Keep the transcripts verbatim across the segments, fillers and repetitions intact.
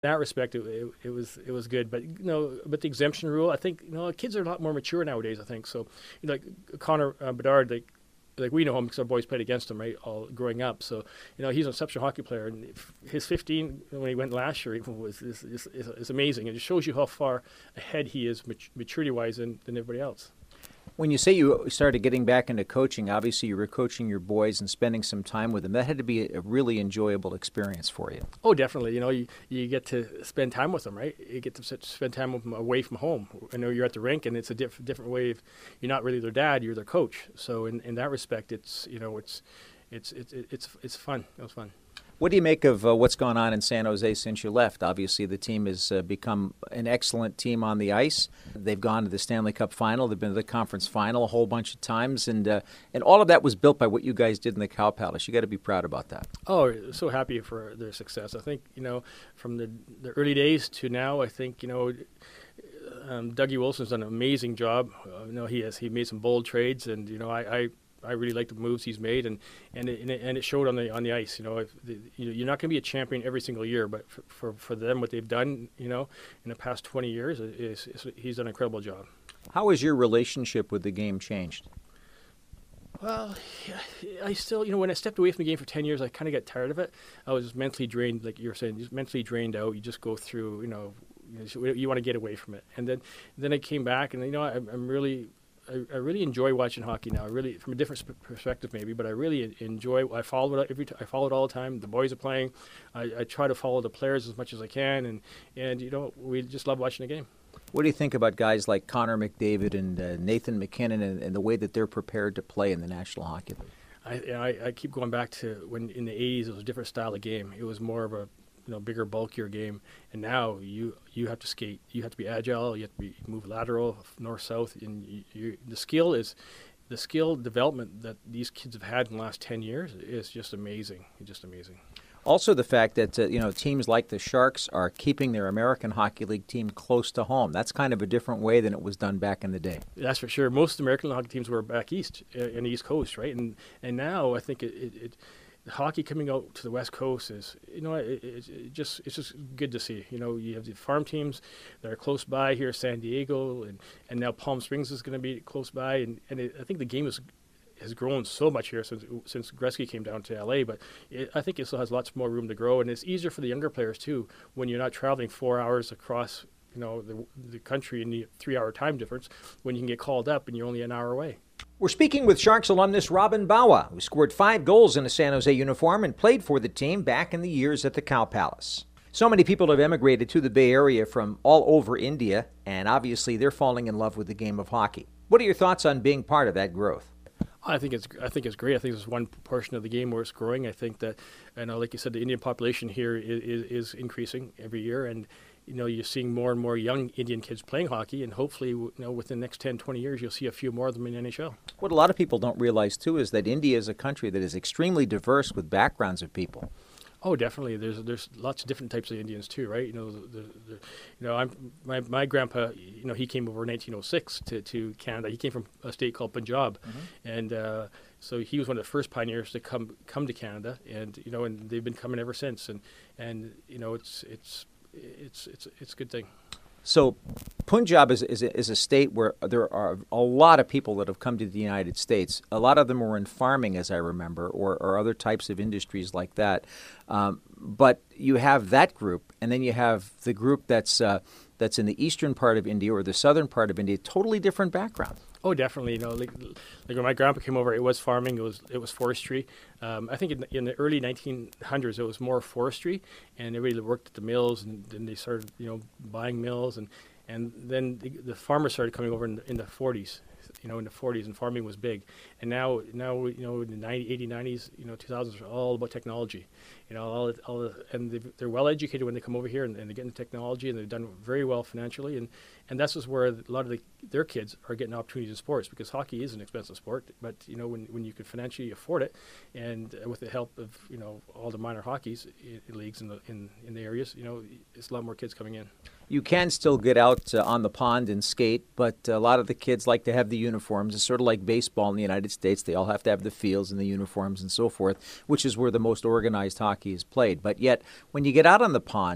that respect, it, it, it was it was good. But you know, but the exemption rule, I think you know, kids are a lot more mature nowadays. I think so. You know, like Connor uh, Bedard, like like we know him because our boys played against him, right, all growing up. So you know, he's an exceptional hockey player, and if his fifteen when he went last year even was is, is, is, is amazing. It just shows you how far ahead he is maturity wise than, than everybody else. When you say you started getting back into coaching, obviously you were coaching your boys and spending some time with them. That had to be a really enjoyable experience for you. Oh, definitely. You know, you, you get to spend time with them, right? You get to spend time with them away from home. I know you're at the rink, and it's a diff- different way of, you're not really their dad, you're their coach. So in, in that respect, it's, you know, it's, it's, it's, it's, it's fun. It was fun. What do you make of uh, what's gone on in San Jose since you left? Obviously, the team has uh, become an excellent team on the ice. They've gone to the Stanley Cup final. They've been to the conference final a whole bunch of times. And uh, and all of that was built by what you guys did in the Cow Palace. You got to be proud about that. Oh, so happy for their success. I think, you know, from the, the early days to now, I think, you know, um, Dougie Wilson's done an amazing job. Uh, you know, he has he made some bold trades, and, you know, I, I I really like the moves he's made, and and it, and it, and it showed on the on the ice. You know, if the, you know, you're not going to be a champion every single year, but for, for for them, what they've done, you know, in the past twenty years, is, is he's done an incredible job. How has your relationship with the game changed? Well, I still, you know, when I stepped away from the game for ten years, I kind of got tired of it. I was mentally drained, like you were saying, just mentally drained out. You just go through, you know, you, you want to get away from it, and then then I came back, and you know, I, I'm really. I, I really enjoy watching hockey now. I really, from a different sp- perspective, maybe, but I really enjoy. I follow it every. T- I follow it all the time. The boys are playing. I, I try to follow the players as much as I can, and and you know, we just love watching the game. What do you think about guys like Connor McDavid and uh, Nathan MacKinnon and, and the way that they're prepared to play in the National Hockey League? I, you know, I I keep going back to when in the eighties it was a different style of game. It was more of a you know, bigger, bulkier game, and now you you have to skate. You have to be agile. You have to be move lateral, north, south, and you, you, the skill is the skill development that these kids have had in the last ten years is just amazing. It's just amazing. Also, the fact that uh, you know teams like the Sharks are keeping their American Hockey League team close to home. That's kind of a different way than it was done back in the day. That's for sure. Most American hockey teams were back east, uh, in the East Coast, right? And and now I think it. it, it hockey coming out to the West Coast is, you know, it, it, it just it's just good to see. You know, you have the farm teams that are close by here, San Diego, and, and now Palm Springs is going to be close by, and, and it, I think the game is, has grown so much here since since Gretzky came down to L A. But it, I think it still has lots more room to grow, and it's easier for the younger players too when you're not traveling four hours across, you know, the the country in the three-hour time difference. When you can get called up and you're only an hour away. We're speaking with Sharks alumnus Robin Bawa, who scored five goals in a San Jose uniform and played for the team back in the years at the Cow Palace. So many people have emigrated to the Bay Area from all over India, and obviously they're falling in love with the game of hockey. What are your thoughts on being part of that growth? I think it's I think it's great. I think it's one portion of the game where it's growing. I think that, you know, like you said, the Indian population here is, is, is increasing every year, and you know, you're seeing more and more young Indian kids playing hockey, and hopefully, you know, within the next ten, twenty years, you'll see a few more of them in the N H L. What a lot of people don't realize, too, is that India is a country that is extremely diverse with backgrounds of people. Oh, definitely. There's there's lots of different types of Indians too, right? You know, the, the, the, you know, I'm my my grandpa. You know, he came over in nineteen oh six to, to Canada. He came from a state called Punjab, mm-hmm. and uh, so he was one of the first pioneers to come come to Canada, and you know, and they've been coming ever since. And and you know, it's it's it's it's it's a good thing. So Punjab is, is, a, is a state where there are a lot of people that have come to the United States. A lot of them were in farming, as I remember, or, or other types of industries like that. Um, but you have that group, and then you have the group that's uh, that's in the eastern part of India or the southern part of India, totally different background. Oh, definitely. You know, like, like when my grandpa came over, it was farming. It was it was forestry. Um, I think in, in the early nineteen hundreds, it was more forestry, and everybody worked at the mills, and then they started, you know, buying mills, and and then the, the farmers started coming over in the, in the forties. You know, in the forties, and farming was big. And now, now you know, in the ninety, eighty, nineties, you know, two thousands are all about technology. You know, all, all the, and they're well educated when they come over here, and, and they get into technology, and they've done very well financially. And, and that's just where a lot of the, their kids are getting opportunities in sports, because hockey is an expensive sport. But you know, when when you can financially afford it, and uh, with the help of, you know, all the minor hockeys I- leagues in the in, in the areas, you know, it's a lot more kids coming in. You can still get out uh, on the pond and skate, but a lot of the kids like to have the uniforms. It's sort of like baseball in the United States. They all have to have the fields and the uniforms and so forth, which is where the most organized hockey is played. But yet, when you get out on the pond,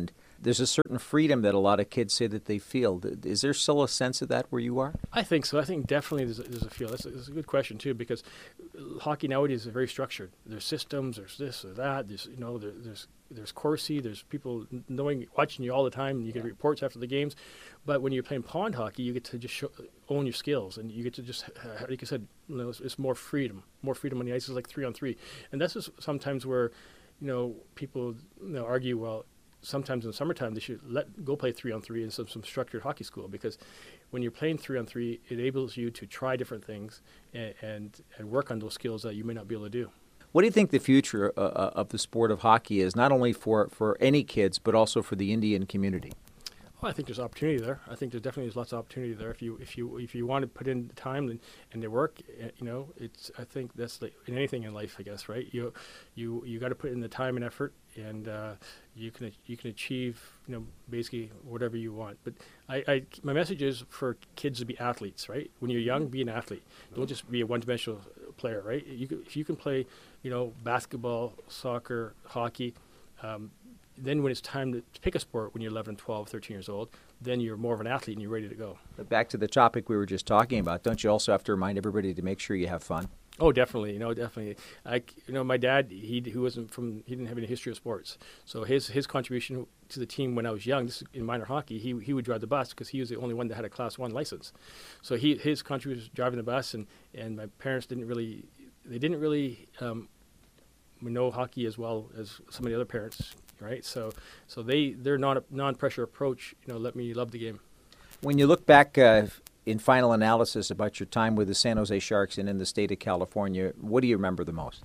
there's a certain freedom that a lot of kids say that they feel. Is there still a sense of that where you are? I think so. I think definitely there's a, there's a feel. That's a, that's a good question too, because hockey nowadays is very structured. There's systems. There's this or that. There's you know there, there's there's Corsi. There's people knowing watching you all the time. And you get yeah. reports after the games. But when you're playing pond hockey, you get to just show, own your skills, and you get to just, uh, like I said, you know, it's, it's more freedom. More freedom on the ice is like three on three, and that's just sometimes where, you know, people you know, argue. Well, sometimes in the summertime they should let go play three on three in some, some structured hockey school, because when you're playing three on three, it enables you to try different things and, and and work on those skills that you may not be able to do. What do you think the future uh, of the sport of hockey is, not only for, for any kids, but also for the Indian community? Well, I think there's opportunity there. I think there definitely is lots of opportunity there. If you if you if you want to put in the time and, and the work, you know, it's. I think that's like in anything in life, I guess, right? You you you got to put in the time and effort, and uh, you can you can achieve, you know, basically whatever you want. But I, I my message is for kids to be athletes, right? When you're young, be an athlete. Don't just be a one-dimensional player, right? You can, if you can play, you know, basketball, soccer, hockey. Um, Then when it's time to pick a sport when you're eleven, twelve, thirteen years old, then you're more of an athlete and you're ready to go. But back to the topic we were just talking about, don't you also have to remind everybody to make sure you have fun? Oh, definitely. You know, definitely. I, you know, my dad, he who wasn't from, he didn't have any history of sports. So his his contribution to the team when I was young, this is in minor hockey, he he would drive the bus because he was the only one that had a Class One license. So he his contribution was driving the bus, and, and my parents didn't really, they didn't really um, know hockey as well as some of the other parents. Right, so so they their non non pressure approach, you know, let me love the game. When you look back uh, in final analysis about your time with the San Jose Sharks and in the state of California, what do you remember the most?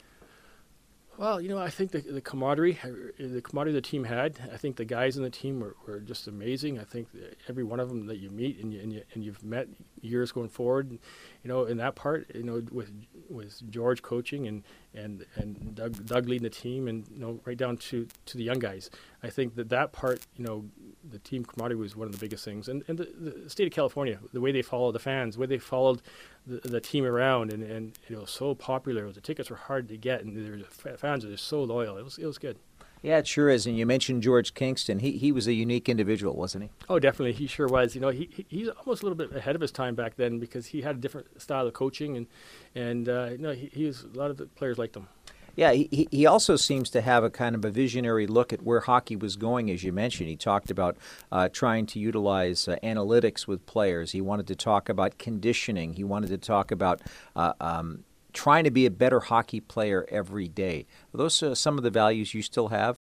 Well, you know, I think the, the camaraderie, the camaraderie the team had. I think the guys in the team were, were just amazing. I think every one of them that you meet and you, and, you, and you've met years going forward, you know, in that part, you know, with with George coaching and and and Doug, Doug leading the team, and you know, right down to, to the young guys. I think that that part, you know, the team camaraderie was one of the biggest things. And and the, the state of California, the way they followed the fans, the way they followed the, the team around, and, and you know, so popular. The tickets were hard to get, and the fans are just so loyal. It was it was good. Yeah, it sure is. And you mentioned George Kingston. He he was a unique individual, wasn't he? Oh, definitely. He sure was. You know, he, he he's almost a little bit ahead of his time back then, because he had a different style of coaching, and and uh, you know, he, he was, a lot of the players liked him. Yeah, he he also seems to have a kind of a visionary look at where hockey was going, as you mentioned. He talked about uh, trying to utilize uh, analytics with players. He wanted to talk about conditioning. He wanted to talk about uh, um, trying to be a better hockey player every day. Are those uh, some of the values you still have?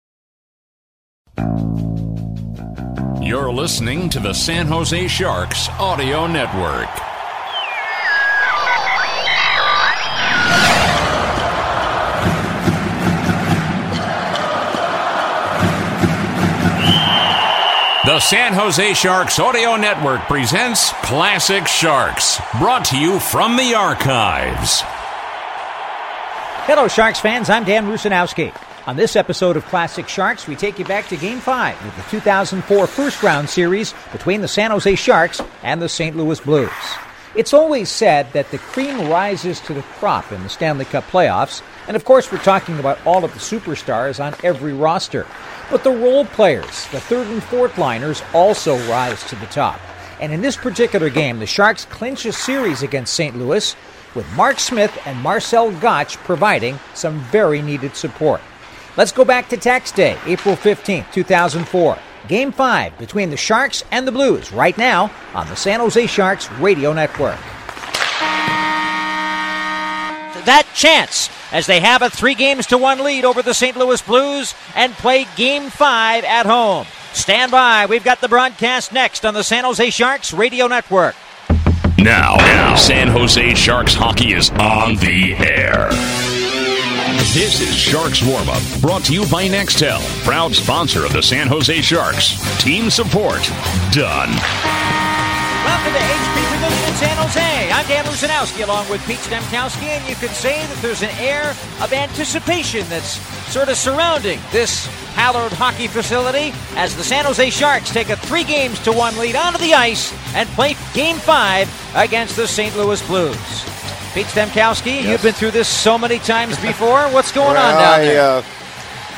You're listening to the San Jose Sharks Audio Network. The San Jose Sharks Audio Network presents Classic Sharks, brought to you from the archives. Hello, Sharks fans. I'm Dan Rusanowski. On this episode of Classic Sharks, we take you back to Game five of the two thousand four first-round series between the San Jose Sharks and the Saint Louis Blues. It's always said that the cream rises to the crop in the Stanley Cup playoffs, and of course we're talking about all of the superstars on every roster. But the role players, the third and fourth liners, also rise to the top. And in this particular game, the Sharks clinch a series against Saint Louis, with Mark Smith and Marcel Gottsch providing some very needed support. Let's go back to Tax Day, April fifteenth, two thousand four. Game five between the Sharks and the Blues, right now on the San Jose Sharks Radio Network. That chance as they have a three games to one lead over the Saint Louis Blues and play Game five at home. Stand by. We've got the broadcast next on the San Jose Sharks Radio Network. Now, now, San Jose Sharks hockey is on the air. This is Sharks Warm-Up, brought to you by Nextel, proud sponsor of the San Jose Sharks. Team support done. Welcome to H P Pavilion in San Jose. I'm Dan Rusanowski along with Pete Stemkowski, and you could say that there's an air of anticipation that's sort of surrounding this hallowed hockey facility as the San Jose Sharks take a three games to one lead onto the ice and play Game five against the Saint Louis Blues. Pete Stemkowski, yes. You've been through this so many times before. What's going well, on down I, there? Uh,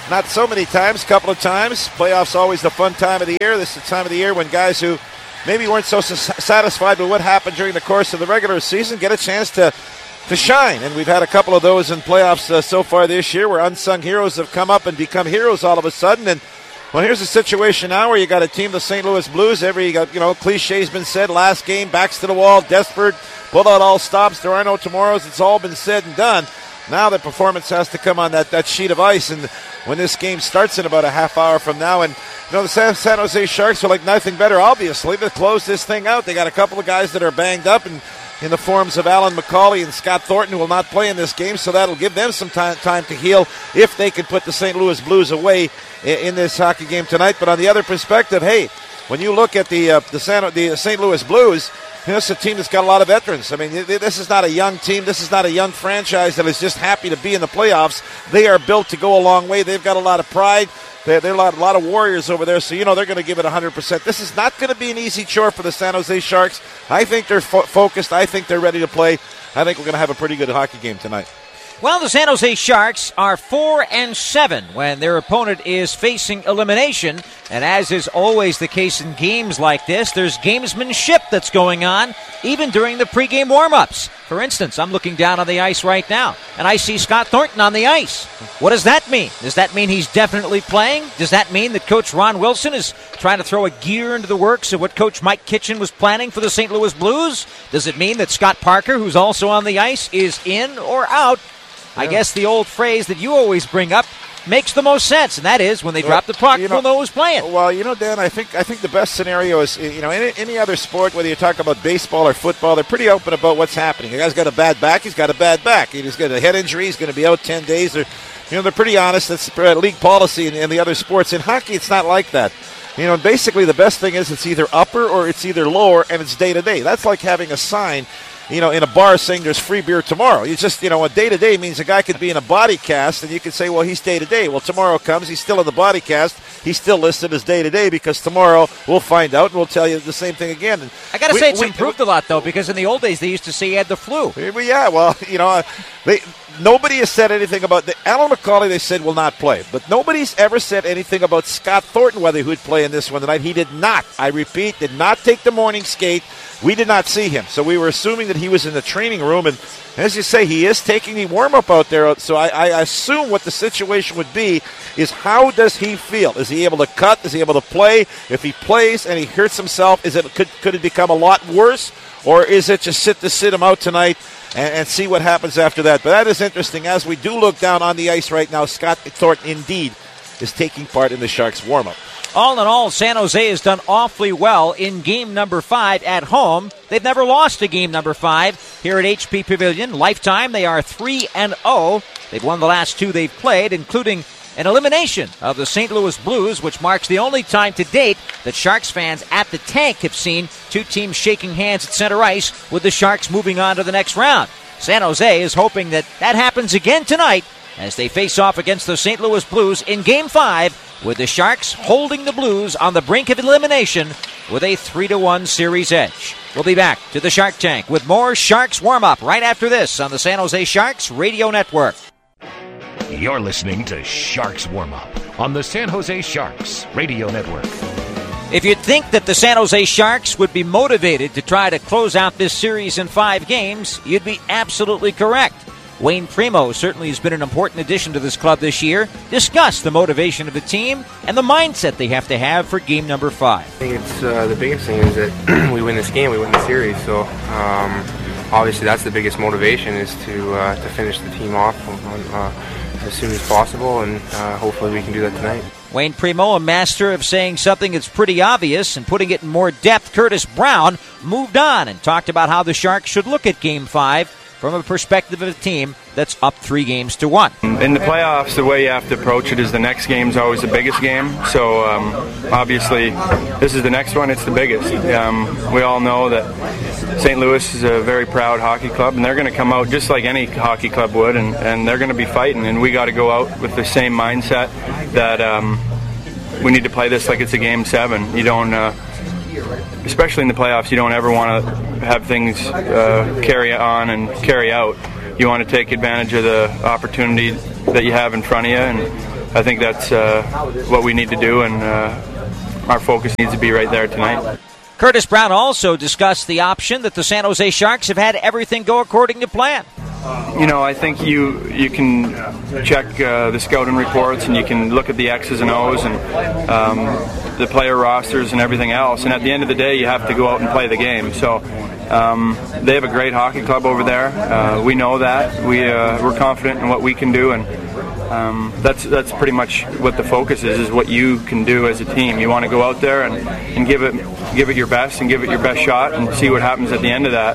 not so many times, a couple of times. Playoffs always the fun time of the year. This is the time of the year when guys who maybe weren't so satisfied with what happened during the course of the regular season get a chance to to shine. And we've had a couple of those in playoffs uh, so far this year where unsung heroes have come up and become heroes all of a sudden. And, well, here's a situation now where you got a team, the Saint Louis Blues. Every, you know, cliche's been said, last game, backs to the wall, desperate, pull out all stops, there are no tomorrows. It's all been said and done. Now the performance has to come on that, that sheet of ice. And when this game starts in about a half hour from now, and, you know, the San, San Jose Sharks are like nothing better, obviously, to close this thing out. They got a couple of guys that are banged up and in the forms of Alan McCauley and Scott Thornton, who will not play in this game, so that'll give them some time, time to heal if they can put the Saint Louis Blues away in, in this hockey game tonight. But on the other perspective, hey, when you look at the uh, the, San, the Saint Louis Blues, you know, it's a team that's got a lot of veterans. I mean, this is not a young team. This is not a young franchise that is just happy to be in the playoffs. They are built to go a long way. They've got a lot of pride. There are a lot, a lot of warriors over there, so you know they're going to give it one hundred percent. This is not going to be an easy chore for the San Jose Sharks. I think they're fo- focused. I think they're ready to play. I think we're going to have a pretty good hockey game tonight. Well, the San Jose Sharks are four and seven when their opponent is facing elimination. And as is always the case in games like this, there's gamesmanship that's going on, even during the pregame warm-ups. For instance, I'm looking down on the ice right now, and I see Scott Thornton on the ice. What does that mean? Does that mean he's definitely playing? Does that mean that Coach Ron Wilson is trying to throw a gear into the works of what Coach Mike Kitchen was planning for the Saint Louis Blues? Does it mean that Scott Parker, who's also on the ice, is in or out? I guess the old phrase that you always bring up makes the most sense, and that is when they drop the puck, you know, we'll know who's playing. Well, you know, Dan, I think I think the best scenario is, you know, any, any other sport, whether you talk about baseball or football, they're pretty open about what's happening. The guy's got a bad back, he's got a bad back. He's got a head injury, he's going to be out ten days. They're, you know, they're pretty honest. That's league policy in, in the other sports. In hockey, it's not like that. You know, basically the best thing is it's either upper or it's either lower, and it's day-to-day. That's like having a sign, you know, in a bar saying there's free beer tomorrow. You just, you know, a day-to-day means a guy could be in a body cast, and you could say, well, he's day-to-day. Well, tomorrow comes, he's still in the body cast. He's still listed as day-to-day because tomorrow we'll find out, and we'll tell you the same thing again. And I got to we, say it's we, improved we, a lot, though, because in the old days they used to say he had the flu. Yeah, well, you know, they nobody has said anything about the, Alan McCauley, they said, will not play. But nobody's ever said anything about Scott Thornton, whether he would play in this one tonight. He did not, I repeat, did not take the morning skate. We did not see him, so we were assuming that he was in the training room. And as you say, he is taking the warm-up out there. So I, I assume what the situation would be is how does he feel? Is he able to cut? Is he able to play? If he plays and he hurts himself, is it could, could it become a lot worse? Or is it just sit to sit him out tonight and, and see what happens after that? But that is interesting. As we do look down on the ice right now, Scott Thornton indeed is taking part in the Sharks' warm-up. All in all, San Jose has done awfully well in game number five at home. They've never lost a game number five here at H P Pavilion. Lifetime, they are three and oh. They've won the last two they've played, including an elimination of the Saint Louis Blues, which marks the only time to date that Sharks fans at the tank have seen two teams shaking hands at center ice with the Sharks moving on to the next round. San Jose is hoping that that happens again tonight as they face off against the Saint Louis Blues in Game five, with the Sharks holding the Blues on the brink of elimination with a three to one series edge. We'll be back to the Shark Tank with more Sharks warm-up right after this on the San Jose Sharks Radio Network. You're listening to Sharks Warm-Up on the San Jose Sharks Radio Network. If you'd think that the San Jose Sharks would be motivated to try to close out this series in five games, you'd be absolutely correct. Wayne Primo certainly has been an important addition to this club this year. Discuss the motivation of the team and the mindset they have to have for game number five. I think it's uh, the biggest thing is that we win this game, we win the series. So um, obviously that's the biggest motivation, is to uh, to finish the team off on, uh, as soon as possible, and uh, hopefully we can do that tonight. Wayne Primo, a master of saying something that's pretty obvious and putting it in more depth. Curtis Brown moved on and talked about how the Sharks should look at game five from a perspective of a team that's up three games to one. In the playoffs, the way you have to approach it is the next game is always the biggest game. So um, obviously, this is the next one. It's the biggest. Um, we all know that Saint Louis is a very proud hockey club, and they're going to come out just like any hockey club would, and, and they're going to be fighting. And we got to go out with the same mindset that um, we need to play this like it's a game seven. You don't. Uh, Especially in the playoffs, you don't ever want to have things uh, carry on and carry out. You want to take advantage of the opportunity that you have in front of you and I think that's uh, what we need to do, and uh, our focus needs to be right there tonight. Curtis Brown also discussed the option that the San Jose Sharks have had everything go according to plan. You know, I think you you can check uh, the scouting reports, and you can look at the X's and O's and um, the player rosters and everything else. And at the end of the day, you have to go out and play the game. So um, they have a great hockey club over there. Uh, we know that. We uh, we're confident in what we can do, and um, that's that's pretty much what the focus is. Is what you can do as a team. You want to go out there and, and give it give it your best and give it your best shot, and see what happens at the end of that.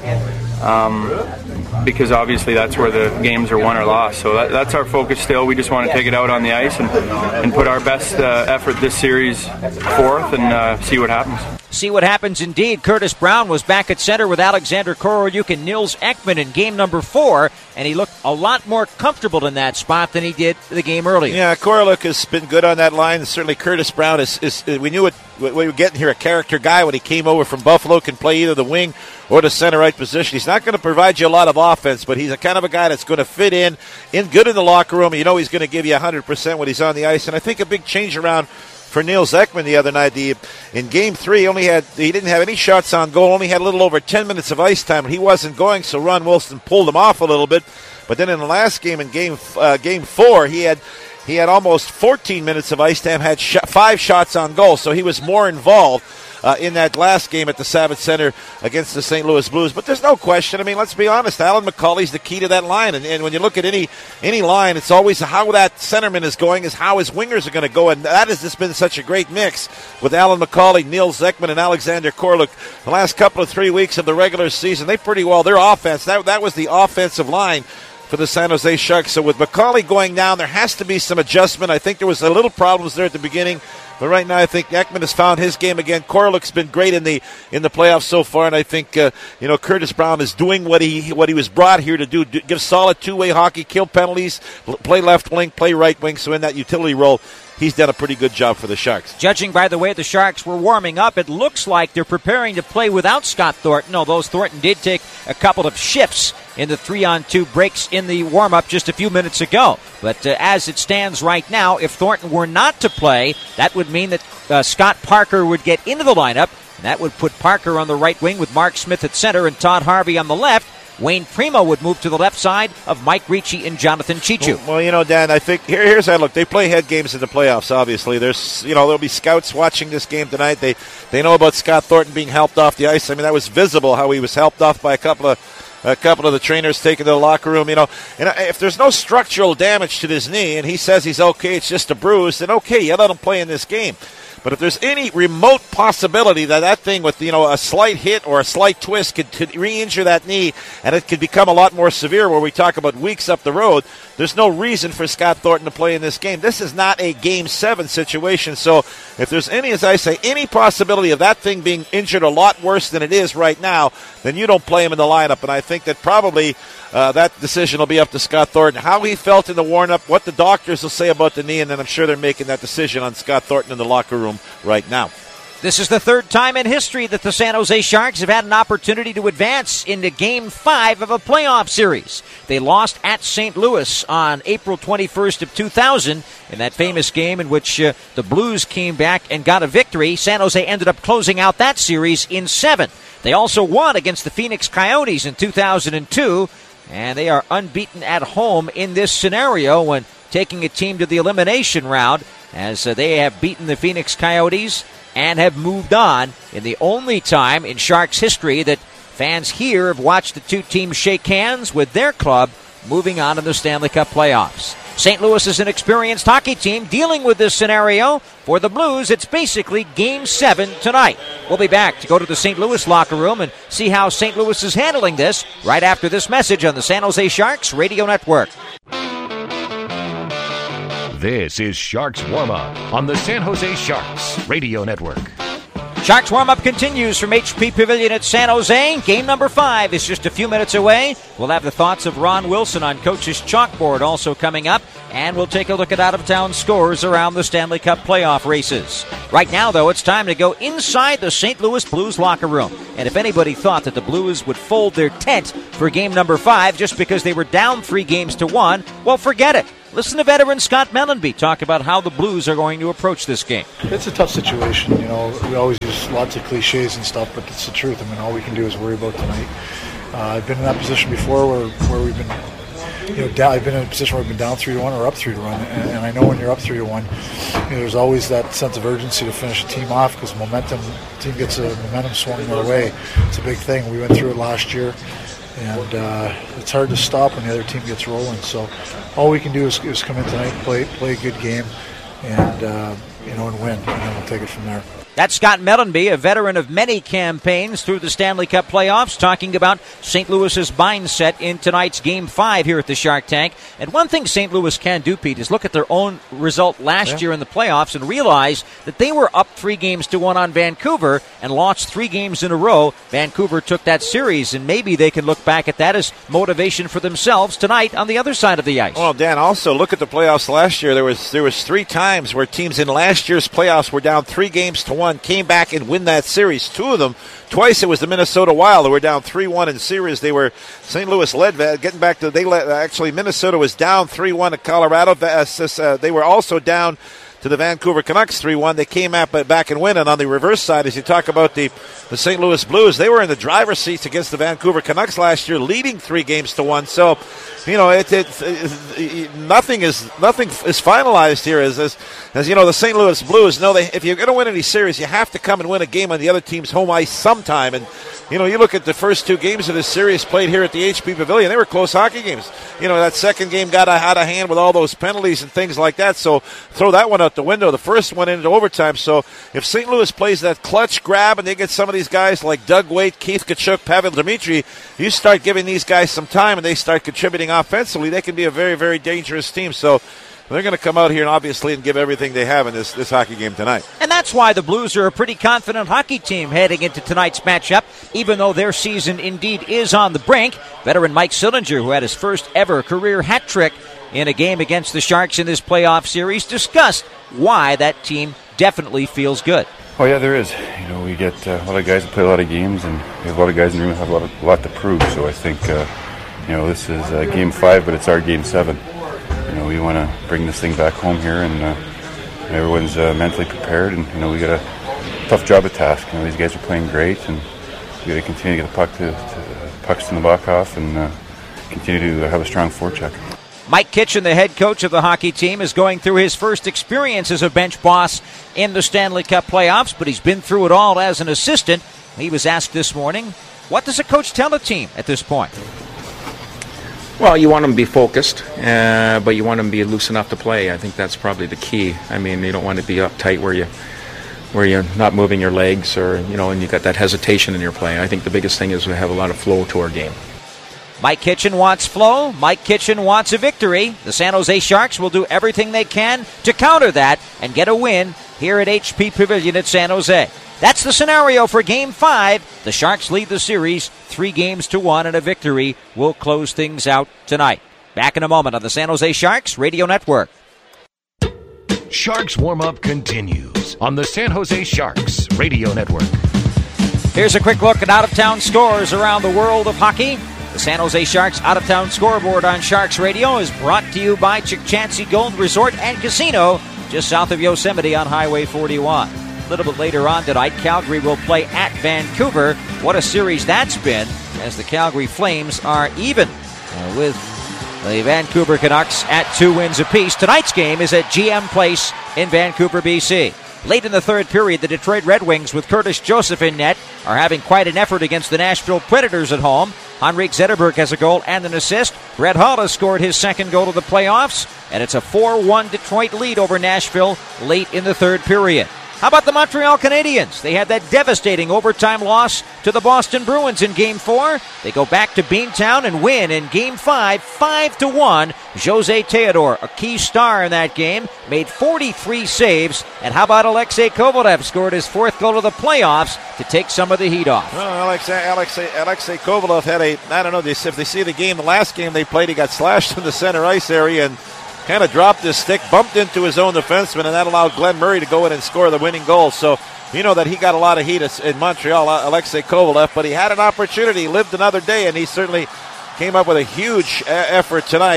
Um, because obviously that's where the games are won or lost. So that, that's our focus still. We just want to take it out on the ice and, and put our best uh, effort this series forth and uh, see what happens. See what happens indeed. Curtis Brown was back at center with Alexander Korolyuk and Nils Ekman in game number four, and he looked a lot more comfortable in that spot than he did the game earlier. Yeah, Korolyuk has been good on that line. Certainly Curtis Brown is, is we knew it, we were getting here, a character guy when he came over from Buffalo, can play either the wing or the center right position. He's not going to provide you a lot of offense, but he's a kind of a guy that's going to fit in, in good in the locker room. You know he's going to give you one hundred percent when he's on the ice, and I think a big change around for Nils Ekman the other night. The, in game three, he only had he didn't have any shots on goal, only had a little over ten minutes of ice time, and he wasn't going, so Ron Wilson pulled him off a little bit. But then in the last game, in game uh, game four, he had he had almost fourteen minutes of ice time, had sh- five shots on goal, so he was more involved Uh, in that last game at the Savage Center against the Saint Louis Blues. But there's no question. I mean, let's be honest. Alan McCauley's the key to that line. And, and when you look at any any line, it's always how that centerman is going is how his wingers are going to go. And that has just been such a great mix with Alan McCauley, Nils Ekman, and Alexander Korolyuk. The last couple of three weeks of the regular season, they pretty well, their offense, that, that was the offensive line for the San Jose Sharks. So with McCauley going down, there has to be some adjustment. I think there was a little problems there at the beginning. But right now, I think Ekman has found his game again. Korolyuk's been great in the in the playoffs so far, and I think uh, you know Curtis Brown is doing what he what he was brought here to do: do give solid two-way hockey, kill penalties, play left wing, play right wing. So in that utility role, he's done a pretty good job for the Sharks. Judging by the way the Sharks were warming up, it looks like they're preparing to play without Scott Thornton, although Thornton did take a couple of shifts in the three-on-two breaks in the warm-up just a few minutes ago. But uh, as it stands right now, if Thornton were not to play, that would mean that uh, Scott Parker would get into the lineup, and that would put Parker on the right wing with Mark Smith at center and Todd Harvey on the left. Wayne Primo would move to the left side of Mike Ricci and Jonathan Chichu. Well, well, you know, Dan, I think here, here's how I look. They play head games in the playoffs, obviously. There's, you know, there'll be scouts watching this game tonight. They they know about Scott Thornton being helped off the ice. I mean, that was visible how he was helped off by a couple of a couple of the trainers taken to the locker room. You know, and if there's no structural damage to his knee and he says he's okay, it's just a bruise, then okay, you let him play in this game. But if there's any remote possibility that that thing with, you know, a slight hit or a slight twist could, could re-injure that knee and it could become a lot more severe where we talk about weeks up the road, there's no reason for Scott Thornton to play in this game. This is not a game seven situation. So if there's any, as I say, any possibility of that thing being injured a lot worse than it is right now, then you don't play him in the lineup. And I think that probably uh, that decision will be up to Scott Thornton. How he felt in the warm-up, what the doctors will say about the knee, and then I'm sure they're making that decision on Scott Thornton in the locker room right now. This is the third time in history that the San Jose Sharks have had an opportunity to advance into Game five of a playoff series. They lost at Saint Louis on April twenty-first of two thousand in that famous game in which uh, the Blues came back and got a victory. San Jose ended up closing out that series in seven. They also won against the Phoenix Coyotes in two thousand two, and they are unbeaten at home in this scenario when taking a team to the elimination round, as uh, they have beaten the Phoenix Coyotes and have moved on in the only time in Sharks history that fans here have watched the two teams shake hands with their club moving on in the Stanley Cup playoffs. Saint Louis is an experienced hockey team dealing with this scenario. For the Blues, it's basically Game seven tonight. We'll be back to go to the Saint Louis locker room and see how Saint Louis is handling this right after this message on the San Jose Sharks Radio Network. This is Sharks Warm-Up on the San Jose Sharks Radio Network. Sharks warm-up continues from H P Pavilion at San Jose. Game number five is just a few minutes away. We'll have the thoughts of Ron Wilson on Coach's Chalkboard also coming up, and we'll take a look at out-of-town scores around the Stanley Cup playoff races. Right now, though, it's time to go inside the Saint Louis Blues locker room. And if anybody thought that the Blues would fold their tent for game number five just because they were down three games to one, well, forget it. Listen to veteran Scott Mellenby talk about how the Blues are going to approach this game. It's a tough situation. You know, we always use lots of cliches and stuff, but it's the truth. I mean, all we can do is worry about tonight. Uh, I've been in that position before where, where we've been, you know, down, I've been in a position where we've been down three to one or up three to one, and, and I know when you're up three to one, you know, there's always that sense of urgency to finish a team off because momentum, the team gets a momentum swung their way. It's a big thing. We went through it last year, and uh, it's hard to stop when the other team gets rolling. So all we can do is, is come in tonight, play play a good game, and uh, you know, and win, and then we'll take it from there. That's Scott Mellenby, a veteran of many campaigns through the Stanley Cup playoffs, talking about Saint Louis's mindset in tonight's Game five here at the Shark Tank. And one thing Saint Louis can do, Pete, is look at their own result last yeah. year in the playoffs and realize that they were up three games to one on Vancouver and lost three games in a row. Vancouver took that series, and maybe they can look back at that as motivation for themselves tonight on the other side of the ice. Well, Dan, also look at the playoffs last year. There was there was three times where teams in last year's playoffs were down three games to one. Came back and win that series. Two of them, twice it was the Minnesota Wild who were down three one in series. They were, Saint Louis led, getting back to, they led, actually Minnesota was down three one to Colorado. Uh, they were also down to the Vancouver Canucks three one. They came back and win. And on the reverse side, as you talk about the, the Saint Louis Blues, they were in the driver's seats against the Vancouver Canucks last year, leading three games to one. So, you know, it, it, it, nothing is nothing is finalized here. As, as as you know, the Saint Louis Blues know they if you're going to win any series, you have to come and win a game on the other team's home ice sometime. And you know, you look at the first two games of this series played here at the H P Pavilion; they were close hockey games. You know, that second game got out of hand with all those penalties and things like that. So throw that one out the window. The first one into overtime. So if Saint Louis plays that clutch grab and they get some of these guys like Doug Weight, Keith Tkachuk, Pavel Dmitry, you start giving these guys some time and they start contributing offensively, they can be a very, very dangerous team. So they're going to come out here and obviously and give everything they have in this, this hockey game tonight. And that's why the Blues are a pretty confident hockey team heading into tonight's matchup, even though their season indeed is on the brink. Veteran Mike Sillinger, who had his first ever career hat trick in a game against the Sharks in this playoff series, discussed why that team definitely feels good. Oh, yeah, there is. You know, we get uh, a lot of guys that play a lot of games, and we have a lot of guys in the room that have a lot, of, a lot to prove. So I think, uh, you know, this is uh, game five, but it's our game seven. You know, we want to bring this thing back home here, and uh, everyone's uh, mentally prepared, and, you know, we got a tough job at task. You know, these guys are playing great, and we got to continue to get the puck to, to pucks in the back off and uh, continue to have a strong forecheck. Mike Kitchen, the head coach of the hockey team, is going through his first experience as a bench boss in the Stanley Cup playoffs, but he's been through it all as an assistant. He was asked this morning, what does a coach tell a team at this point? Well, you want them to be focused, uh, but you want them to be loose enough to play. I think that's probably the key. I mean, you don't want to be uptight where you where you're not moving your legs, or, you know, and you got that hesitation in your play. I think the biggest thing is we have a lot of flow to our game. Mike Kitchen wants flow. Mike Kitchen wants a victory. The San Jose Sharks will do everything they can to counter that and get a win here at H P Pavilion at San Jose. That's the scenario for Game five. The Sharks lead the series three games to one, and a victory will close things out tonight. Back in a moment on the San Jose Sharks Radio Network. Sharks warm-up continues on the San Jose Sharks Radio Network. Here's a quick look at out-of-town scores around the world of hockey. The San Jose Sharks out-of-town scoreboard on Sharks Radio is brought to you by Chick-Chansey Gold Resort and Casino, just south of Yosemite on Highway forty-one. A little bit later on tonight, Calgary will play at Vancouver. What a series that's been, as the Calgary Flames are even uh, with the Vancouver Canucks at two wins apiece. Tonight's game is at G M Place in Vancouver, B C. Late in the third period, the Detroit Red Wings, with Curtis Joseph in net, are having quite an effort against the Nashville Predators at home. Henrik Zetterberg has a goal and an assist. Brett Hull has scored his second goal of the playoffs, and it's a four one Detroit lead over Nashville late in the third period. How about the Montreal Canadiens? They had that devastating overtime loss to the Boston Bruins in Game four. They go back to Beantown and win in Game five, five to one. Jose Theodore, a key star in that game, made forty-three saves. And how about Alexei Kovalev scored his fourth goal of the playoffs to take some of the heat off? Well, Alexei, Alexei, Alexei Kovalev had a, I don't know, if they see the game, the last game they played, he got slashed in the center ice area and kind of dropped his stick, bumped into his own defenseman, and that allowed Glenn Murray to go in and score the winning goal. So you know that he got a lot of heat in Montreal, Alexei Kovalev, but he had an opportunity. He lived another day, and he certainly came up with a huge effort tonight.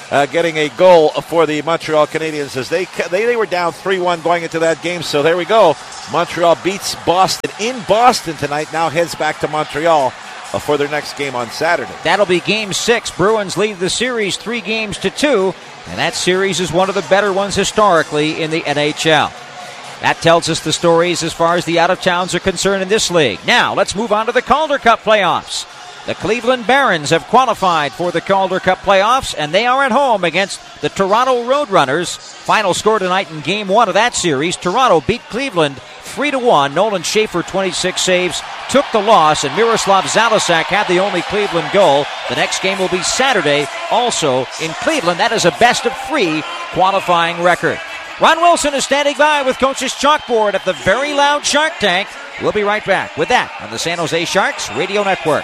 uh, getting a goal for the Montreal Canadiens as they, they they were down three one going into that game. So there we go. Montreal beats Boston in Boston tonight. Now heads back to Montreal uh, for their next game on Saturday. That'll be game six. Bruins lead the series three games to two, and that series is one of the better ones historically in the N H L. That tells us the stories as far as the out-of-towns are concerned in this league. Now, let's move on to the Calder Cup playoffs. The Cleveland Barons have qualified for the Calder Cup playoffs, and they are at home against the Toronto Roadrunners. Final score tonight in Game one of that series, Toronto beat Cleveland three to one. Nolan Schaefer, twenty-six saves, took the loss, and Miroslav Zalazak had the only Cleveland goal. The next game will be Saturday, also in Cleveland. That is a best-of-three qualifying record. Ron Wilson is standing by with Coach's Chalkboard at the very loud Shark Tank. We'll be right back with that on the San Jose Sharks Radio Network.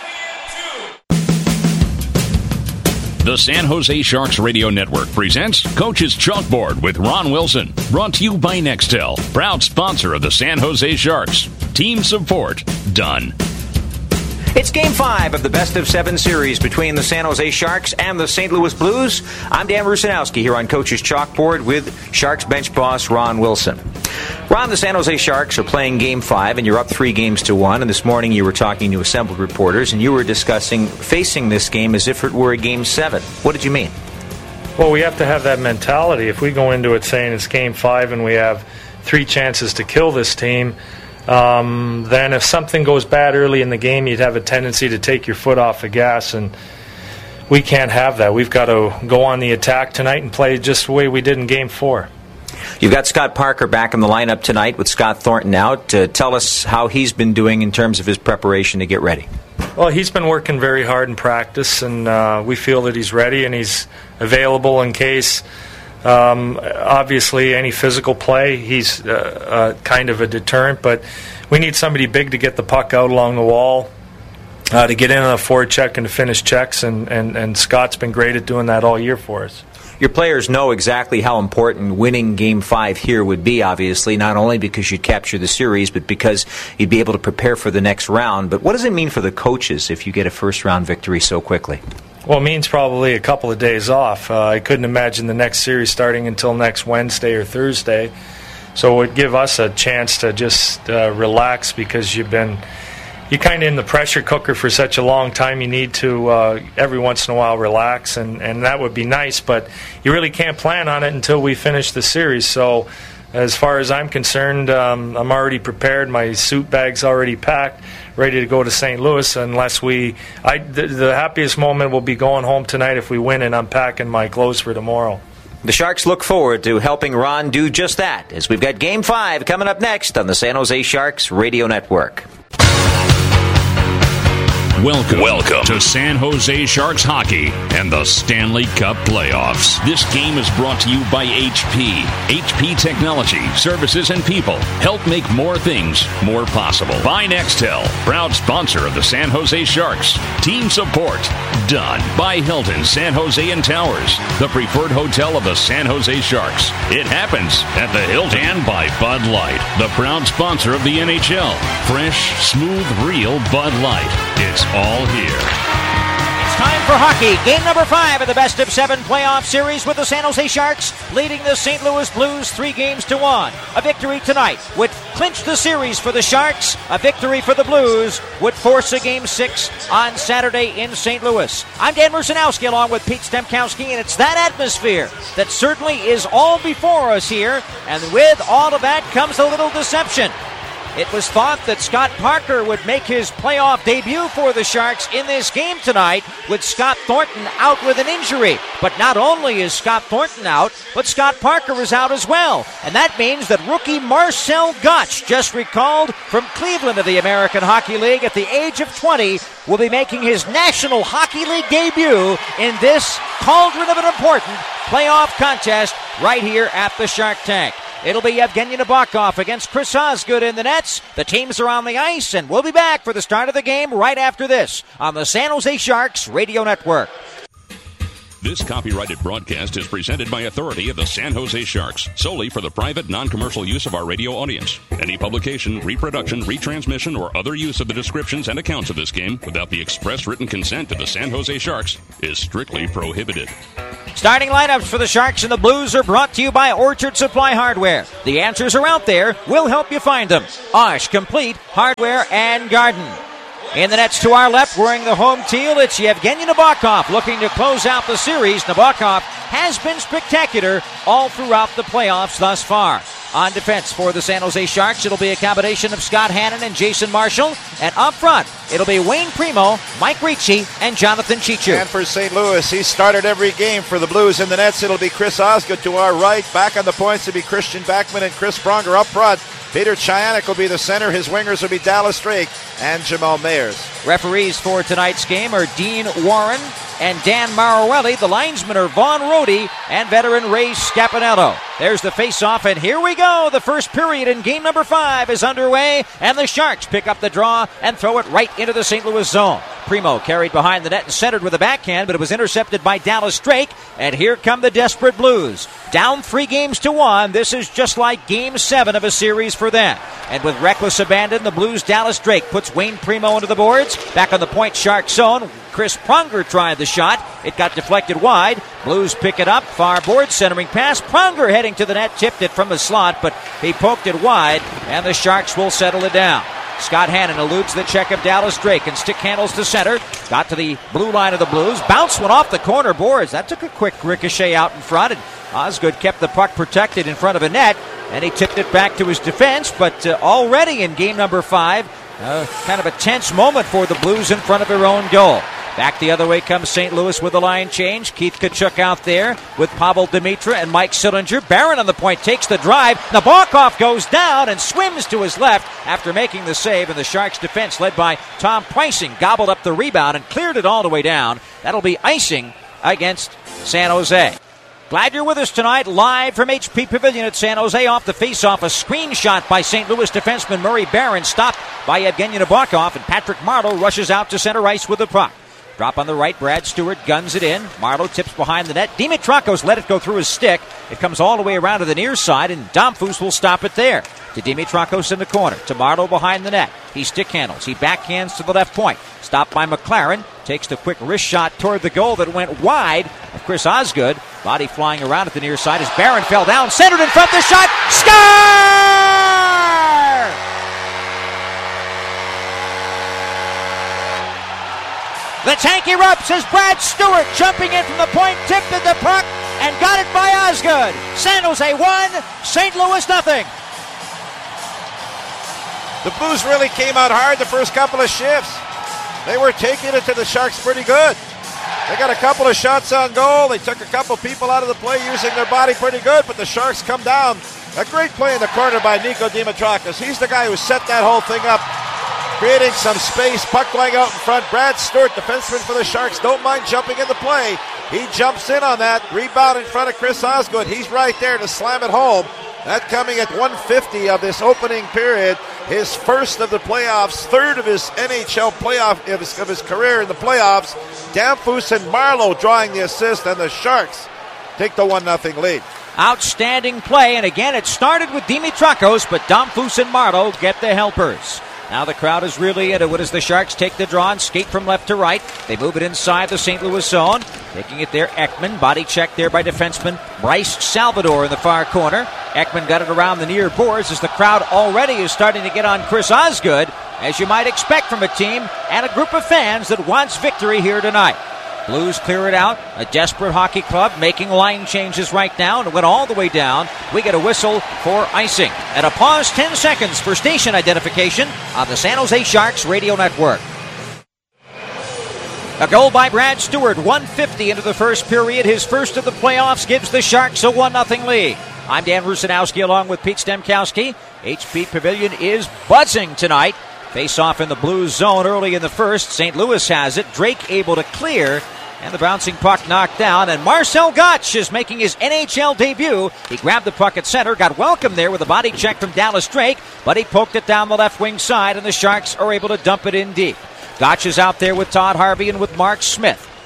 The San Jose Sharks Radio Network presents Coach's Chalkboard with Ron Wilson. Brought to you by Nextel, proud sponsor of the San Jose Sharks. Team support done. It's Game five of the Best of Seven series between the San Jose Sharks and the Saint Louis Blues. I'm Dan Rusanowski here on Coach's Chalkboard with Sharks bench boss Ron Wilson. Ron, the San Jose Sharks are playing Game five, and you're up three games to one. And this morning you were talking to assembled reporters, and you were discussing facing this game as if it were a Game seven. What did you mean? Well, we have to have that mentality. If we go into it saying it's Game five and we have three chances to kill this team, Um, then if something goes bad early in the game, you'd have a tendency to take your foot off the gas, and we can't have that. We've got to go on the attack tonight and play just the way we did in Game four. You've got Scott Parker back in the lineup tonight with Scott Thornton out. Uh, tell us how he's been doing in terms of his preparation to get ready. Well, he's been working very hard in practice, and uh, we feel that he's ready and he's available in case. Um, obviously, any physical play, he's uh, uh, kind of a deterrent, but we need somebody big to get the puck out along the wall, uh, to get in on a forward check and to finish checks, and, and, and Scott's been great at doing that all year for us. Your players know exactly how important winning Game five here would be, obviously, not only because you'd capture the series, but because you'd be able to prepare for the next round. But what does it mean for the coaches if you get a first-round victory so quickly? Well, it means probably a couple of days off. Uh, I couldn't imagine the next series starting until next Wednesday or Thursday. So it would give us a chance to just uh, relax, because you've been you're kind of in the pressure cooker for such a long time. You need to uh, every once in a while relax, and, and that would be nice. But you really can't plan on it until we finish the series. So as far as I'm concerned, um, I'm already prepared. My suit bag's already packed, ready to go to Saint Louis. Unless we, I, the, the happiest moment will be going home tonight if we win and unpacking my clothes for tomorrow. The Sharks look forward to helping Ron do just that, as we've got Game five coming up next on the San Jose Sharks Radio Network. Welcome, welcome to San Jose Sharks Hockey and the Stanley Cup Playoffs. This game is brought to you by H P. H P Technology, Services, and People help make more things more possible. By Nextel, proud sponsor of the San Jose Sharks. Team support done. By Hilton San Jose and Towers, the preferred hotel of the San Jose Sharks. It happens at the Hilton. And by Bud Light, the proud sponsor of the N H L. Fresh, smooth, real Bud Light. It's all here. It's time for hockey. Game number five of the best of seven playoff series, with the San Jose Sharks leading the Saint Louis Blues three games to one. A victory tonight would clinch the series for the Sharks. A victory for the Blues would force a game six on Saturday in Saint Louis. I'm Dan Rusanowski along with Pete Stemkowski, and it's that atmosphere that certainly is all before us here. And with all of that comes a little deception. It was thought that Scott Parker would make his playoff debut for the Sharks in this game tonight, with Scott Thornton out with an injury. But not only is Scott Thornton out, but Scott Parker is out as well. And that means that rookie Marcel Gottsch, just recalled from Cleveland of the American Hockey League at the age of twenty, will be making his National Hockey League debut in this cauldron of an important playoff contest right here at the Shark Tank. It'll be Evgeny Nabokov against Chris Osgood in the nets. The teams are on the ice, and we'll be back for the start of the game right after this on the San Jose Sharks Radio Network. This copyrighted broadcast is presented by authority of the San Jose Sharks, solely for the private, non-commercial use of our radio audience. Any publication, reproduction, retransmission, or other use of the descriptions and accounts of this game without the express written consent of the San Jose Sharks is strictly prohibited. Starting lineups for the Sharks and the Blues are brought to you by Orchard Supply Hardware. The answers are out there. We'll help you find them. Osh Complete Hardware and Garden. In the nets to our left, wearing the home teal, it's Yevgeny Nabokov looking to close out the series. Nabokov has been spectacular all throughout the playoffs thus far. On defense for the San Jose Sharks, it'll be a combination of Scott Hannon and Jason Marshall. And up front, it'll be Wayne Primo, Mike Ricci, and Jonathan Chichu. And for Saint Louis, he started every game for the Blues. In the nets, it'll be Chris Osgood to our right. Back on the points, it'll be Christian Backman and Chris Pronger up front. Peter Chayanek will be the center. His wingers will be Dallas Drake and Jamal Mayers. Referees for tonight's game are Dean Warren and Dan Marowelli. The linesmen are Vaughn Rohde and veteran Ray Scapinello. There's the face-off, and here we go. The first period in game number five is underway, and the Sharks pick up the draw and throw it right into the Saint Louis zone. Primo carried behind the net and centered with a backhand, but it was intercepted by Dallas Drake, and here come the desperate Blues. Down three games to one. This is just like game seven of a series for them. And with reckless abandon, the Blues' Dallas Drake puts Wayne Primo into the boards. Back on the point, Shark zone. Chris Pronger tried the shot. It got deflected wide. Blues pick it up. Far board, centering pass. Pronger heading to the net, tipped it from the slot, but he poked it wide, and the Sharks will settle it down. Scott Hannon eludes the check of Dallas Drake and stick handles to center. Got to the blue line of the Blues. Bounce one off the corner boards. That took a quick ricochet out in front, and Osgood kept the puck protected in front of a net, and he tipped it back to his defense. But uh, already in game number five, uh, kind of a tense moment for the Blues in front of their own goal. Back the other way comes Saint Louis with a line change. Keith Tkachuk out there with Pavel Demitra and Mike Sillinger. Barron on the point takes the drive. Nabokov goes down and swims to his left after making the save, and the Sharks defense led by Tom Preissing gobbled up the rebound and cleared it all the way down. That'll be icing against San Jose. Glad you're with us tonight, live from H P Pavilion at San Jose. Off the face-off, a screenshot by Saint Louis defenseman Murray Barron, stopped by Evgeny Nabokov, and Patrick Marleau rushes out to center ice with the puck. Drop on the right, Brad Stewart guns it in. Marleau tips behind the net. Dimitrakos let it go through his stick. It comes all the way around to the near side, and Domfus will stop it there. To Dimitrakos in the corner. To Marleau behind the net. He stick handles. He backhands to the left point. Stopped by McLaren. Takes the quick wrist shot toward the goal that went wide of Chris Osgood. Body flying around at the near side as Barron fell down. Centered in front. The shot. Score! The tank erupts as Brad Stewart, jumping in from the point, tipped at the puck and got it by Osgood. San Jose one, Saint Louis nothing. The Blues really came out hard the first couple of shifts. They were taking it to the Sharks pretty good. They got a couple of shots on goal. They took a couple people out of the play using their body pretty good, but the Sharks come down. A great play in the corner by Nico Dimitrakis. He's the guy who set that whole thing up, creating some space, puck going out in front. Brad Stewart, defenseman for the Sharks, don't mind jumping in the play. He jumps in on that. Rebound in front of Chris Osgood. He's right there to slam it home. That coming at one fifty of this opening period. His first of the playoffs, third of his N H L playoff of his, of his career in the playoffs. Domfus and Marleau drawing the assist, and the Sharks take the one nothing lead. Outstanding play, and again it started with Dimitrakos, but Domfus and Marleau get the helpers. Now the crowd is really into it as the Sharks take the draw and skate from left to right. They move it inside the Saint Louis zone. Taking it there, Ekman. Body check there by defenseman Bryce Salvador in the far corner. Ekman got it around the near boards as the crowd already is starting to get on Chris Osgood, as you might expect from a team and a group of fans that wants victory here tonight. Blues clear it out. A desperate hockey club making line changes right now, and it went all the way down. We get a whistle for icing. And a pause, ten seconds for station identification on the San Jose Sharks radio network. A goal by Brad Stewart, one fifty into the first period. His first of the playoffs gives the Sharks a one nothing lead. I'm Dan Rusanowski along with Pete Stemkowski. H P Pavilion is buzzing tonight. Face off in the Blues zone early in the first. Saint Louis has it. Drake able to clear. And the bouncing puck knocked down. And Marcel Gottsch is making his N H L debut. He grabbed the puck at center. Got welcomed there with a body check from Dallas Drake. But he poked it down the left wing side. And the Sharks are able to dump it in deep. Gottsch is out there with Todd Harvey and with Mark Smith.